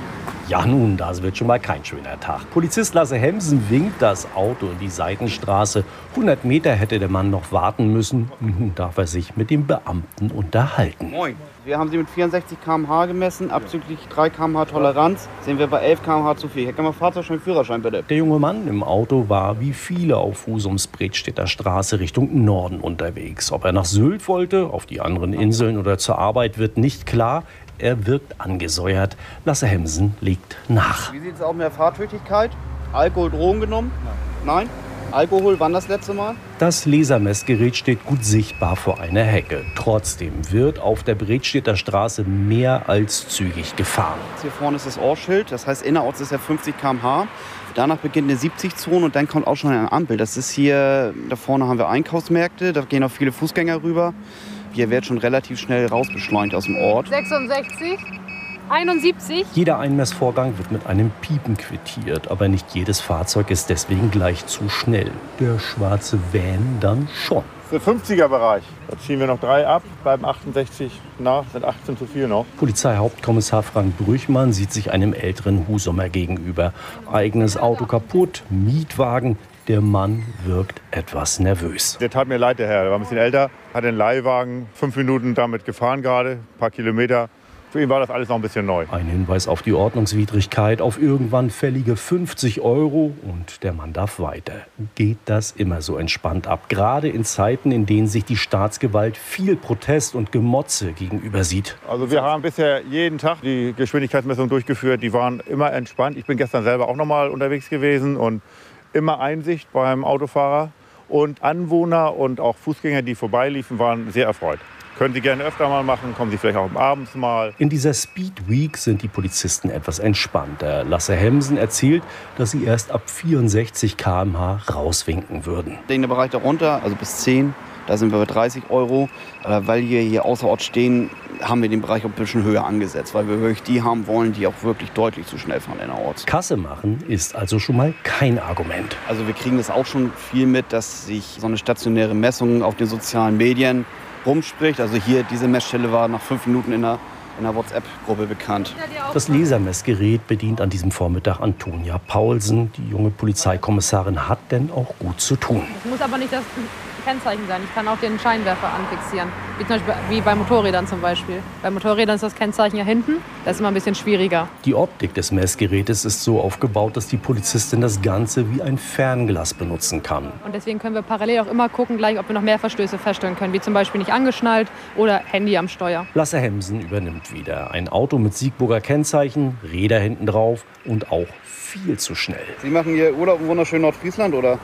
Speaker 11: Ja nun, das wird schon mal kein schöner Tag. Polizist Lasse Hemsen winkt das Auto in die Seitenstraße. hundert Meter hätte der Mann noch warten müssen. Nun darf er sich mit dem Beamten unterhalten.
Speaker 12: Moin. Wir haben Sie mit vierundsechzig Kilometer pro Stunde gemessen, abzüglich drei Kilometer pro Stunde Toleranz. Sind wir bei elf Kilometer pro Stunde zu viel. Hier kann man Fahrzeugschein, Führerschein bitte.
Speaker 11: Der junge Mann im Auto war wie viele auf Husums Bredstedter Straße Richtung Norden unterwegs. Ob er nach Sylt wollte, auf die anderen Inseln oder zur Arbeit, wird nicht klar. Er wirkt angesäuert. Lasse Hemsen legt nach.
Speaker 12: Wie sieht es aus mit der Fahrtüchtigkeit? Alkohol, Drogen genommen? Nein? Alkohol, wann das letzte Mal?
Speaker 11: Das Lasermessgerät steht gut sichtbar vor einer Hecke. Trotzdem wird auf der Bredstedter Straße mehr als zügig gefahren.
Speaker 12: Hier vorne ist das Ohrschild, das heißt innerorts ist ja fünfzig Kilometer pro Stunde. Danach beginnt eine siebzig-Zone und dann kommt auch schon eine Ampel. Das ist hier, da vorne haben wir Einkaufsmärkte, da gehen auch viele Fußgänger rüber. Hier wird schon relativ schnell rausbeschleunigt aus dem Ort.
Speaker 13: sechsundsechzig, einundsiebzig.
Speaker 11: Jeder Einmessvorgang wird mit einem Piepen quittiert, aber nicht jedes Fahrzeug ist deswegen gleich zu schnell. Der schwarze Van dann schon.
Speaker 24: Der fünfziger-Bereich. Da ziehen wir noch drei ab, bleiben achtundsechzig nach, sind achtzehn zu viel noch.
Speaker 11: Polizeihauptkommissar Frank Brüchmann sieht sich einem älteren Husumer gegenüber. Eigenes Auto kaputt, Mietwagen. Der Mann wirkt etwas nervös.
Speaker 24: Der tat mir leid, der Herr. Der war ein bisschen älter, hat einen Leihwagen, fünf Minuten damit gefahren gerade, ein paar Kilometer. Für ihn war das alles noch ein bisschen neu.
Speaker 11: Ein Hinweis auf die Ordnungswidrigkeit, auf irgendwann fällige fünfzig Euro und der Mann darf weiter. Geht das immer so entspannt ab? Gerade in Zeiten, in denen sich die Staatsgewalt viel Protest und Gemotze gegenüber sieht.
Speaker 24: Also wir haben bisher jeden Tag die Geschwindigkeitsmessung durchgeführt. Die waren immer entspannt. Ich bin gestern selber auch noch mal unterwegs gewesen und immer Einsicht beim Autofahrer. Und Anwohner und auch Fußgänger, die vorbeiliefen, waren sehr erfreut. Können Sie gerne öfter mal machen, kommen Sie vielleicht auch abends mal.
Speaker 11: In dieser Speed Week sind die Polizisten etwas entspannter. Lasse Hemsen erzählt, dass sie erst ab vierundsechzig Kilometer pro Stunde rauswinken würden.
Speaker 12: Den Bereich darunter, also bis zehn, da sind wir bei dreißig Euro. Weil wir hier außerorts stehen, haben wir den Bereich auch ein bisschen höher angesetzt, weil wir wirklich die haben wollen, die auch wirklich deutlich zu schnell fahren innerorts.
Speaker 11: Kasse machen ist also schon mal kein Argument.
Speaker 12: Also wir kriegen das auch schon viel mit, dass sich so eine stationäre Messung auf den sozialen Medien rumspricht. Also hier, diese Messstelle war nach fünf Minuten in einer, in einer WhatsApp-Gruppe bekannt.
Speaker 11: Das Lasermessgerät bedient an diesem Vormittag Antonia Paulsen. Die junge Polizeikommissarin hat denn auch gut zu tun.
Speaker 13: Es muss aber nicht das Kennzeichen sein. Ich kann auch den Scheinwerfer anfixieren. Wie, zum Beispiel, wie bei Motorrädern zum Beispiel. Bei Motorrädern ist das Kennzeichen ja hinten. Das ist immer ein bisschen schwieriger.
Speaker 11: Die Optik des Messgerätes ist so aufgebaut, dass die Polizistin das Ganze wie ein Fernglas benutzen kann.
Speaker 13: Und deswegen können wir parallel auch immer gucken, gleich, ob wir noch mehr Verstöße feststellen können. Wie zum Beispiel nicht angeschnallt oder Handy am Steuer.
Speaker 11: Lasse Hemsen übernimmt wieder. Ein Auto mit Siegburger Kennzeichen, Räder hinten drauf und auch viel zu schnell.
Speaker 12: Sie machen hier Urlaub im wunderschönen Nordfriesland, oder?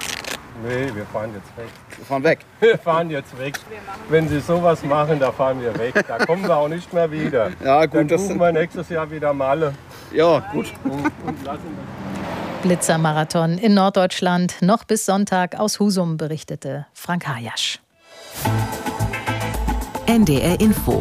Speaker 25: Nee, wir fahren jetzt weg.
Speaker 12: Wir fahren weg?
Speaker 25: Wir fahren jetzt weg. Wenn Sie sowas machen, da fahren wir weg. Da kommen wir auch nicht mehr wieder.
Speaker 12: Ja, gut.
Speaker 25: Dann
Speaker 12: Das
Speaker 25: buchen wir nächstes Jahr wieder Malle.
Speaker 12: Ja, gut.
Speaker 25: Und, und lassen wir.
Speaker 6: Blitzermarathon in Norddeutschland. Noch bis Sonntag aus Husum, berichtete Frank Hajasch.
Speaker 1: N D R Info.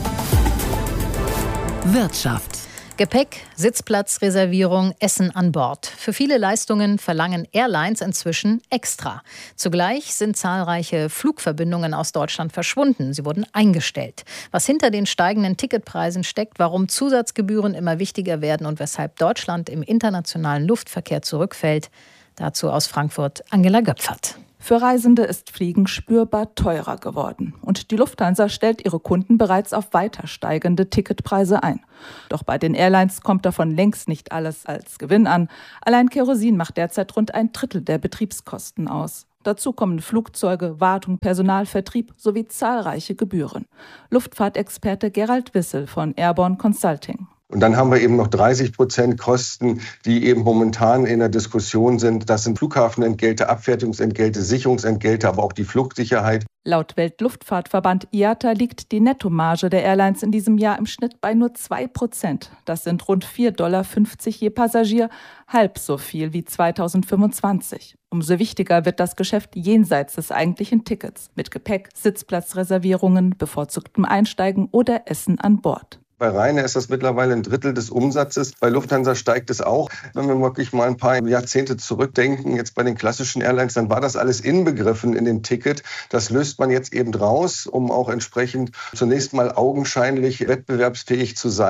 Speaker 1: Wirtschaft.
Speaker 6: Gepäck, Sitzplatzreservierung, Essen an Bord. Für viele Leistungen verlangen Airlines inzwischen extra. Zugleich sind zahlreiche Flugverbindungen aus Deutschland verschwunden. Sie wurden eingestellt. Was hinter den steigenden Ticketpreisen steckt, warum Zusatzgebühren immer wichtiger werden und weshalb Deutschland im internationalen Luftverkehr zurückfällt, dazu aus Frankfurt Angela Göpfert.
Speaker 26: Für Reisende ist Fliegen spürbar teurer geworden. Und die Lufthansa stellt ihre Kunden bereits auf weiter steigende Ticketpreise ein. Doch bei den Airlines kommt davon längst nicht alles als Gewinn an. Allein Kerosin macht derzeit rund ein Drittel der Betriebskosten aus. Dazu kommen Flugzeuge, Wartung, Personalvertrieb sowie zahlreiche Gebühren. Luftfahrtexperte Gerald Wissel von Airborne Consulting.
Speaker 27: Und dann haben wir eben noch dreißig Prozent Kosten, die eben momentan in der Diskussion sind. Das sind Flughafenentgelte, Abfertigungsentgelte, Sicherungsentgelte, aber auch die Flugsicherheit.
Speaker 26: Laut Weltluftfahrtverband I A T A liegt die Nettomarge der Airlines in diesem Jahr im Schnitt bei nur zwei Prozent. Das sind rund vier Komma fünfzig Dollar je Passagier, halb so viel wie zweitausendfünfundzwanzig. Umso wichtiger wird das Geschäft jenseits des eigentlichen Tickets mit Gepäck, Sitzplatzreservierungen, bevorzugtem Einsteigen oder Essen an Bord.
Speaker 27: Bei Ryanair ist das mittlerweile ein Drittel des Umsatzes. Bei Lufthansa steigt es auch. Wenn wir wirklich mal ein paar Jahrzehnte zurückdenken, jetzt bei den klassischen Airlines, dann war das alles inbegriffen in dem Ticket. Das löst man jetzt eben raus, um auch entsprechend zunächst mal augenscheinlich wettbewerbsfähig zu sein.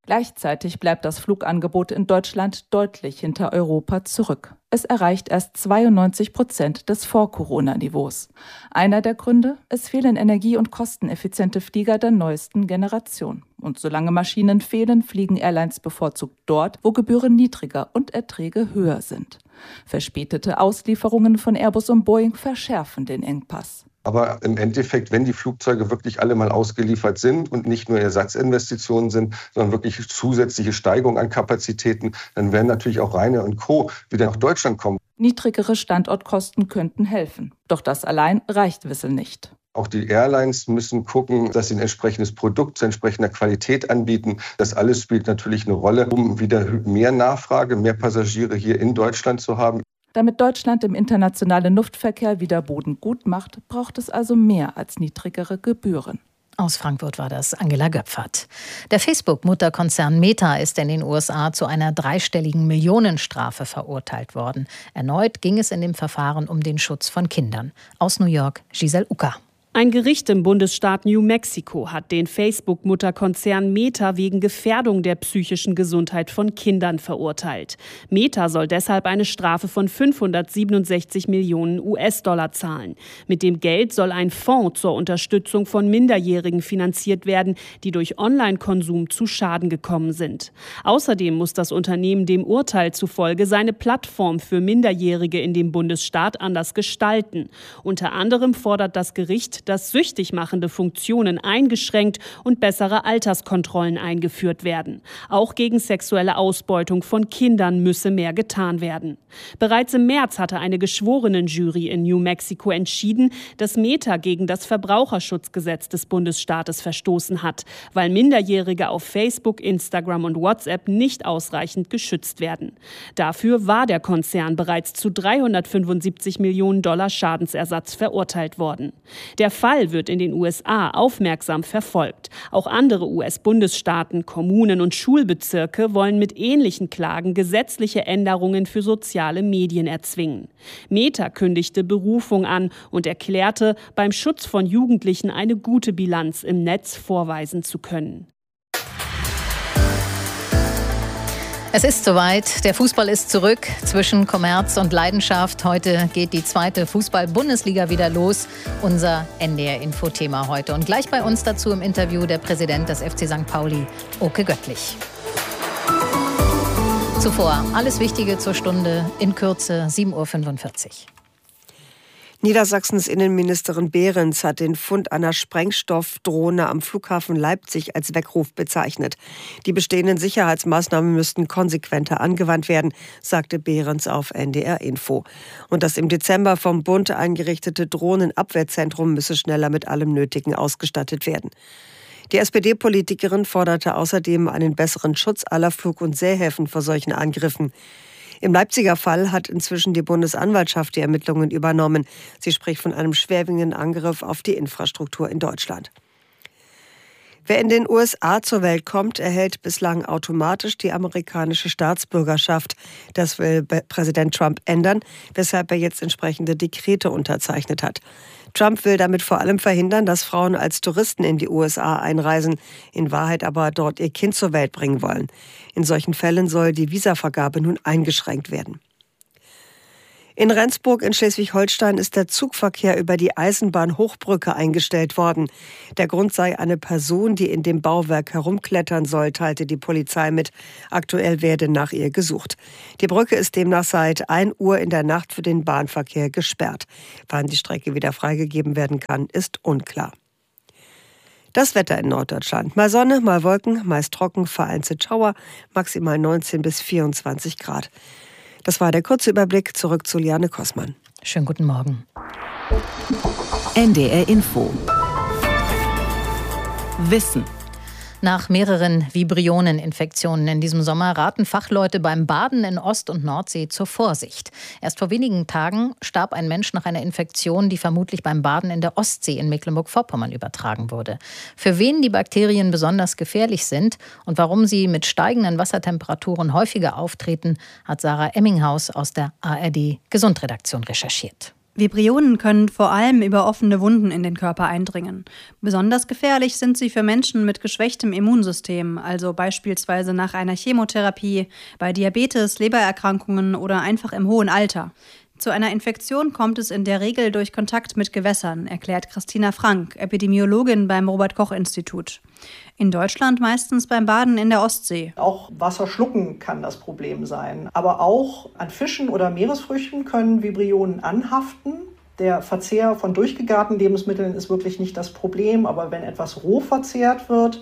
Speaker 26: Gleichzeitig bleibt das Flugangebot in Deutschland deutlich hinter Europa zurück. Es erreicht erst zweiundneunzig Prozent des Vor-Corona-Niveaus. Einer der Gründe? Es fehlen energie- und kosteneffiziente Flieger der neuesten Generation. Und solange Maschinen fehlen, fliegen Airlines bevorzugt dort, wo Gebühren niedriger und Erträge höher sind. Verspätete Auslieferungen von Airbus und Boeing verschärfen den Engpass.
Speaker 27: Aber im Endeffekt, wenn die Flugzeuge wirklich alle mal ausgeliefert sind und nicht nur Ersatzinvestitionen sind, sondern wirklich zusätzliche Steigerung an Kapazitäten, dann werden natürlich auch Ryanair und Co. wieder nach Deutschland kommen.
Speaker 26: Niedrigere Standortkosten könnten helfen. Doch das allein reicht Wissel nicht.
Speaker 27: Auch die Airlines müssen gucken, dass sie ein entsprechendes Produkt zu entsprechender Qualität anbieten. Das alles spielt natürlich eine Rolle, um wieder mehr Nachfrage, mehr Passagiere hier in Deutschland zu haben.
Speaker 26: Damit Deutschland im internationalen Luftverkehr wieder Boden gut macht, braucht es also mehr als niedrigere Gebühren.
Speaker 6: Aus Frankfurt war das Angela Göpfert. Der Facebook-Mutterkonzern Meta ist in den U S A zu einer dreistelligen Millionenstrafe verurteilt worden. Erneut ging es in dem Verfahren um den Schutz von Kindern. Aus New York, Giselle Ucker.
Speaker 7: Ein Gericht im Bundesstaat New Mexico hat den Facebook-Mutterkonzern Meta wegen Gefährdung der psychischen Gesundheit von Kindern verurteilt. Meta soll deshalb eine Strafe von fünfhundertsiebenundsechzig Millionen U S-Dollar zahlen. Mit dem Geld soll ein Fonds zur Unterstützung von Minderjährigen finanziert werden, die durch Online-Konsum zu Schaden gekommen sind. Außerdem muss das Unternehmen dem Urteil zufolge seine Plattform für Minderjährige in dem Bundesstaat anders gestalten. Unter anderem fordert das Gericht, dass süchtig machende Funktionen eingeschränkt und bessere Alterskontrollen eingeführt werden. Auch gegen sexuelle Ausbeutung von Kindern müsse mehr getan werden. Bereits im März hatte eine Geschworenenjury in New Mexico entschieden, dass Meta gegen das Verbraucherschutzgesetz des Bundesstaates verstoßen hat, weil Minderjährige auf Facebook, Instagram und WhatsApp nicht ausreichend geschützt werden. Dafür war der Konzern bereits zu dreihundertfünfundsiebzig Millionen Dollar Schadensersatz verurteilt worden. Der Fall wird in den U S A aufmerksam verfolgt. Auch andere U S-Bundesstaaten, Kommunen und Schulbezirke wollen mit ähnlichen Klagen gesetzliche Änderungen für soziale Medien erzwingen. Meta kündigte Berufung an und erklärte, beim Schutz von Jugendlichen eine gute Bilanz im Netz vorweisen zu können.
Speaker 6: Es ist soweit. Der Fußball ist zurück. Zwischen Kommerz und Leidenschaft. Heute geht die zweite Fußball-Bundesliga wieder los. Unser N D R-Info-Thema heute. Und gleich bei uns dazu im Interview der Präsident des F C Sankt Pauli, Oke Göttlich. Zuvor alles Wichtige zur Stunde in Kürze, sieben Uhr fünfundvierzig.
Speaker 2: Niedersachsens Innenministerin Behrens hat den Fund einer Sprengstoffdrohne am Flughafen Leipzig als Weckruf bezeichnet. Die bestehenden Sicherheitsmaßnahmen müssten konsequenter angewandt werden, sagte Behrens auf N D R Info. Und das im Dezember vom Bund eingerichtete Drohnenabwehrzentrum müsse schneller mit allem Nötigen ausgestattet werden. Die S P D-Politikerin forderte außerdem einen besseren Schutz aller Flug- und Seehäfen vor solchen Angriffen. Im Leipziger Fall hat inzwischen die Bundesanwaltschaft die Ermittlungen übernommen. Sie spricht von einem schwerwiegenden Angriff auf die Infrastruktur in Deutschland. Wer in den U S A zur Welt kommt, erhält bislang automatisch die amerikanische Staatsbürgerschaft. Das will Präsident Trump ändern, weshalb er jetzt entsprechende Dekrete unterzeichnet hat. Trump will damit vor allem verhindern, dass Frauen als Touristen in die U S A einreisen, in Wahrheit aber dort ihr Kind zur Welt bringen wollen. In solchen Fällen soll die Visavergabe nun eingeschränkt werden. In Rendsburg in Schleswig-Holstein ist der Zugverkehr über die Eisenbahnhochbrücke eingestellt worden. Der Grund sei eine Person, die in dem Bauwerk herumklettern soll, teilte die Polizei mit. Aktuell werde nach ihr gesucht. Die Brücke ist demnach seit ein Uhr in der Nacht für den Bahnverkehr gesperrt. Wann die Strecke wieder freigegeben werden kann, ist unklar. Das Wetter in Norddeutschland. Mal Sonne, mal Wolken, meist trocken, vereinzelt Schauer, maximal neunzehn bis vierundzwanzig Grad. Das war der kurze Überblick. Zurück zu Liane Kossmann.
Speaker 6: Schönen guten Morgen.
Speaker 1: N D R Info. Wissen.
Speaker 6: Nach mehreren Vibrioneninfektionen in diesem Sommer raten Fachleute beim Baden in Ost- und Nordsee zur Vorsicht. Erst vor wenigen Tagen starb ein Mensch nach einer Infektion, die vermutlich beim Baden in der Ostsee in Mecklenburg-Vorpommern übertragen wurde. Für wen die Bakterien besonders gefährlich sind und warum sie mit steigenden Wassertemperaturen häufiger auftreten, hat Sarah Emminghaus aus der A R D Gesundredaktion recherchiert.
Speaker 14: Vibrionen können vor allem über offene Wunden in den Körper eindringen. Besonders gefährlich sind sie für Menschen mit geschwächtem Immunsystem, also beispielsweise nach einer Chemotherapie, bei Diabetes, Lebererkrankungen oder einfach im hohen Alter. Zu einer Infektion kommt es in der Regel durch Kontakt mit Gewässern, erklärt Christina Frank, Epidemiologin beim Robert-Koch-Institut. In Deutschland meistens beim Baden in der Ostsee.
Speaker 15: Auch Wasser schlucken kann das Problem sein. Aber auch an Fischen oder Meeresfrüchten können Vibrionen anhaften. Der Verzehr von durchgegarten Lebensmitteln ist wirklich nicht das Problem, aber wenn etwas roh verzehrt wird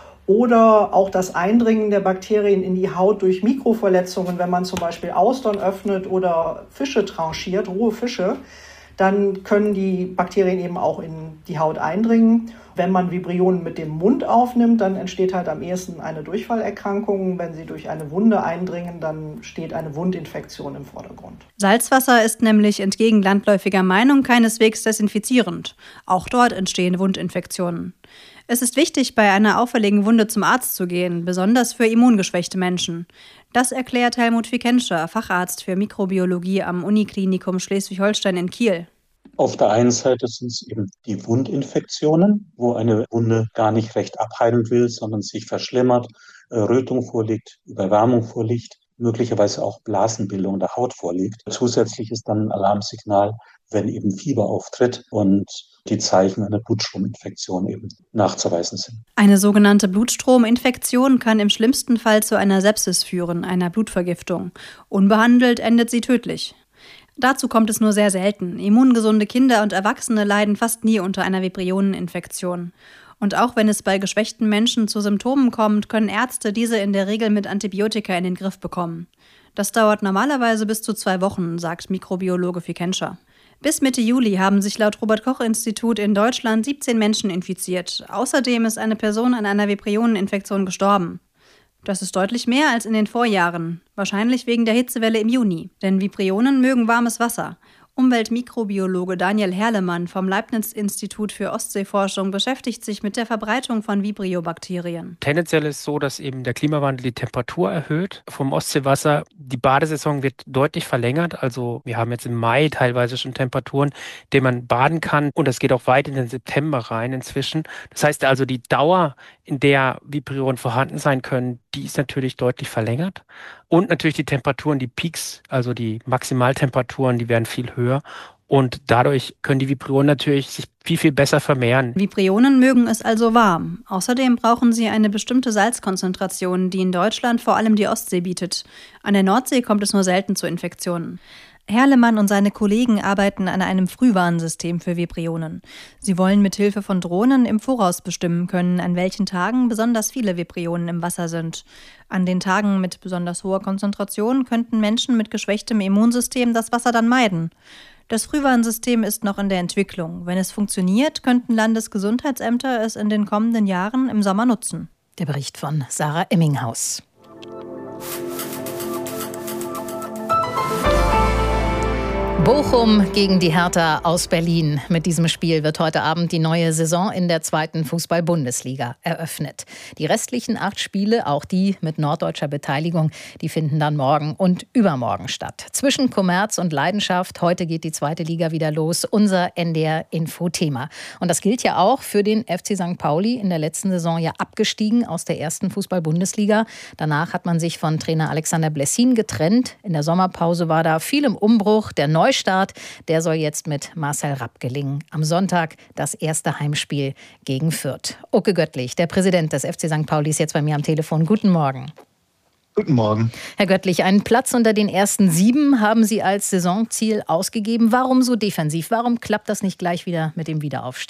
Speaker 15: oder auch das Eindringen der Bakterien in die Haut durch Mikroverletzungen, wenn man zum Beispiel Austern öffnet oder Fische tranchiert, rohe Fische, dann können die Bakterien eben auch in die Haut eindringen. Wenn man Vibrionen mit dem Mund aufnimmt, dann entsteht halt am ehesten eine Durchfallerkrankung. Wenn sie durch eine Wunde eindringen, dann steht eine Wundinfektion im Vordergrund.
Speaker 14: Salzwasser ist nämlich entgegen landläufiger Meinung keineswegs desinfizierend. Auch dort entstehen Wundinfektionen. Es ist wichtig, bei einer auffälligen Wunde zum Arzt zu gehen, besonders für immungeschwächte Menschen. Das erklärt Helmut Fikenscher, Facharzt für Mikrobiologie am Uniklinikum Schleswig-Holstein in Kiel.
Speaker 16: Auf der einen Seite sind es eben die Wundinfektionen, wo eine Wunde gar nicht recht abheilen will, sondern sich verschlimmert, Rötung vorliegt, Überwärmung vorliegt, möglicherweise auch Blasenbildung der Haut vorliegt. Zusätzlich ist dann ein Alarmsignal, wenn eben Fieber auftritt und die Zeichen einer Blutstrominfektion eben nachzuweisen sind.
Speaker 14: Eine sogenannte Blutstrominfektion kann im schlimmsten Fall zu einer Sepsis führen, einer Blutvergiftung. Unbehandelt endet sie tödlich. Dazu kommt es nur sehr selten. Immungesunde Kinder und Erwachsene leiden fast nie unter einer Vibrioneninfektion. Und auch wenn es bei geschwächten Menschen zu Symptomen kommt, können Ärzte diese in der Regel mit Antibiotika in den Griff bekommen. Das dauert normalerweise bis zu zwei Wochen, sagt Mikrobiologe Fikenscher. Bis Mitte Juli haben sich laut Robert-Koch-Institut in Deutschland siebzehn Menschen infiziert. Außerdem ist eine Person an einer Vibrioneninfektion gestorben. Das ist deutlich mehr als in den Vorjahren, wahrscheinlich wegen der Hitzewelle im Juni. Denn Vibrionen mögen warmes Wasser. Umweltmikrobiologe Daniel Herlemann vom Leibniz-Institut für Ostseeforschung beschäftigt sich mit der Verbreitung von Vibriobakterien.
Speaker 17: Tendenziell ist es so, dass eben der Klimawandel die Temperatur erhöht vom Ostseewasser. Die Badesaison wird deutlich verlängert. Also wir haben jetzt im Mai teilweise schon Temperaturen, in denen man baden kann. Und das geht auch weit in den September rein inzwischen. Das heißt also, die Dauer, in der Vibrionen vorhanden sein können, die ist natürlich deutlich verlängert. Und natürlich die Temperaturen, die Peaks, also die Maximaltemperaturen, die werden viel höher. Und dadurch können die Vibrionen natürlich sich viel, viel besser vermehren.
Speaker 14: Vibrionen mögen es also warm. Außerdem brauchen sie eine bestimmte Salzkonzentration, die in Deutschland vor allem die Ostsee bietet. An der Nordsee kommt es nur selten zu Infektionen. Herlemann und seine Kollegen arbeiten an einem Frühwarnsystem für Vibrionen. Sie wollen mit Hilfe von Drohnen im Voraus bestimmen können, an welchen Tagen besonders viele Vibrionen im Wasser sind. An den Tagen mit besonders hoher Konzentration könnten Menschen mit geschwächtem Immunsystem das Wasser dann meiden. Das Frühwarnsystem ist noch in der Entwicklung. Wenn es funktioniert, könnten Landesgesundheitsämter es in den kommenden Jahren im Sommer nutzen.
Speaker 6: Der Bericht von Sarah Emminghaus. Bochum gegen die Hertha aus Berlin. Mit diesem Spiel wird heute Abend die neue Saison in der zweiten Fußball-Bundesliga eröffnet. Die restlichen acht Spiele, auch die mit norddeutscher Beteiligung, die finden dann morgen und übermorgen statt. Zwischen Kommerz und Leidenschaft, heute geht die zweite Liga wieder los, unser N D R-Info-Thema. Und das gilt ja auch für den F C Sankt Pauli, in der letzten Saison ja abgestiegen aus der ersten Fußball-Bundesliga. Danach hat man sich von Trainer Alexander Blessin getrennt. In der Sommerpause war da viel im Umbruch. Der Neustart, der soll jetzt mit Marcel Rapp gelingen. Am Sonntag das erste Heimspiel gegen Fürth. Oke Göttlich, der Präsident des F C Sankt Pauli, ist jetzt bei mir am Telefon. Guten Morgen.
Speaker 18: Guten Morgen.
Speaker 6: Herr Göttlich, einen Platz unter den ersten sieben haben Sie als Saisonziel ausgegeben. Warum so defensiv? Warum klappt das nicht gleich wieder mit dem Wiederaufstieg?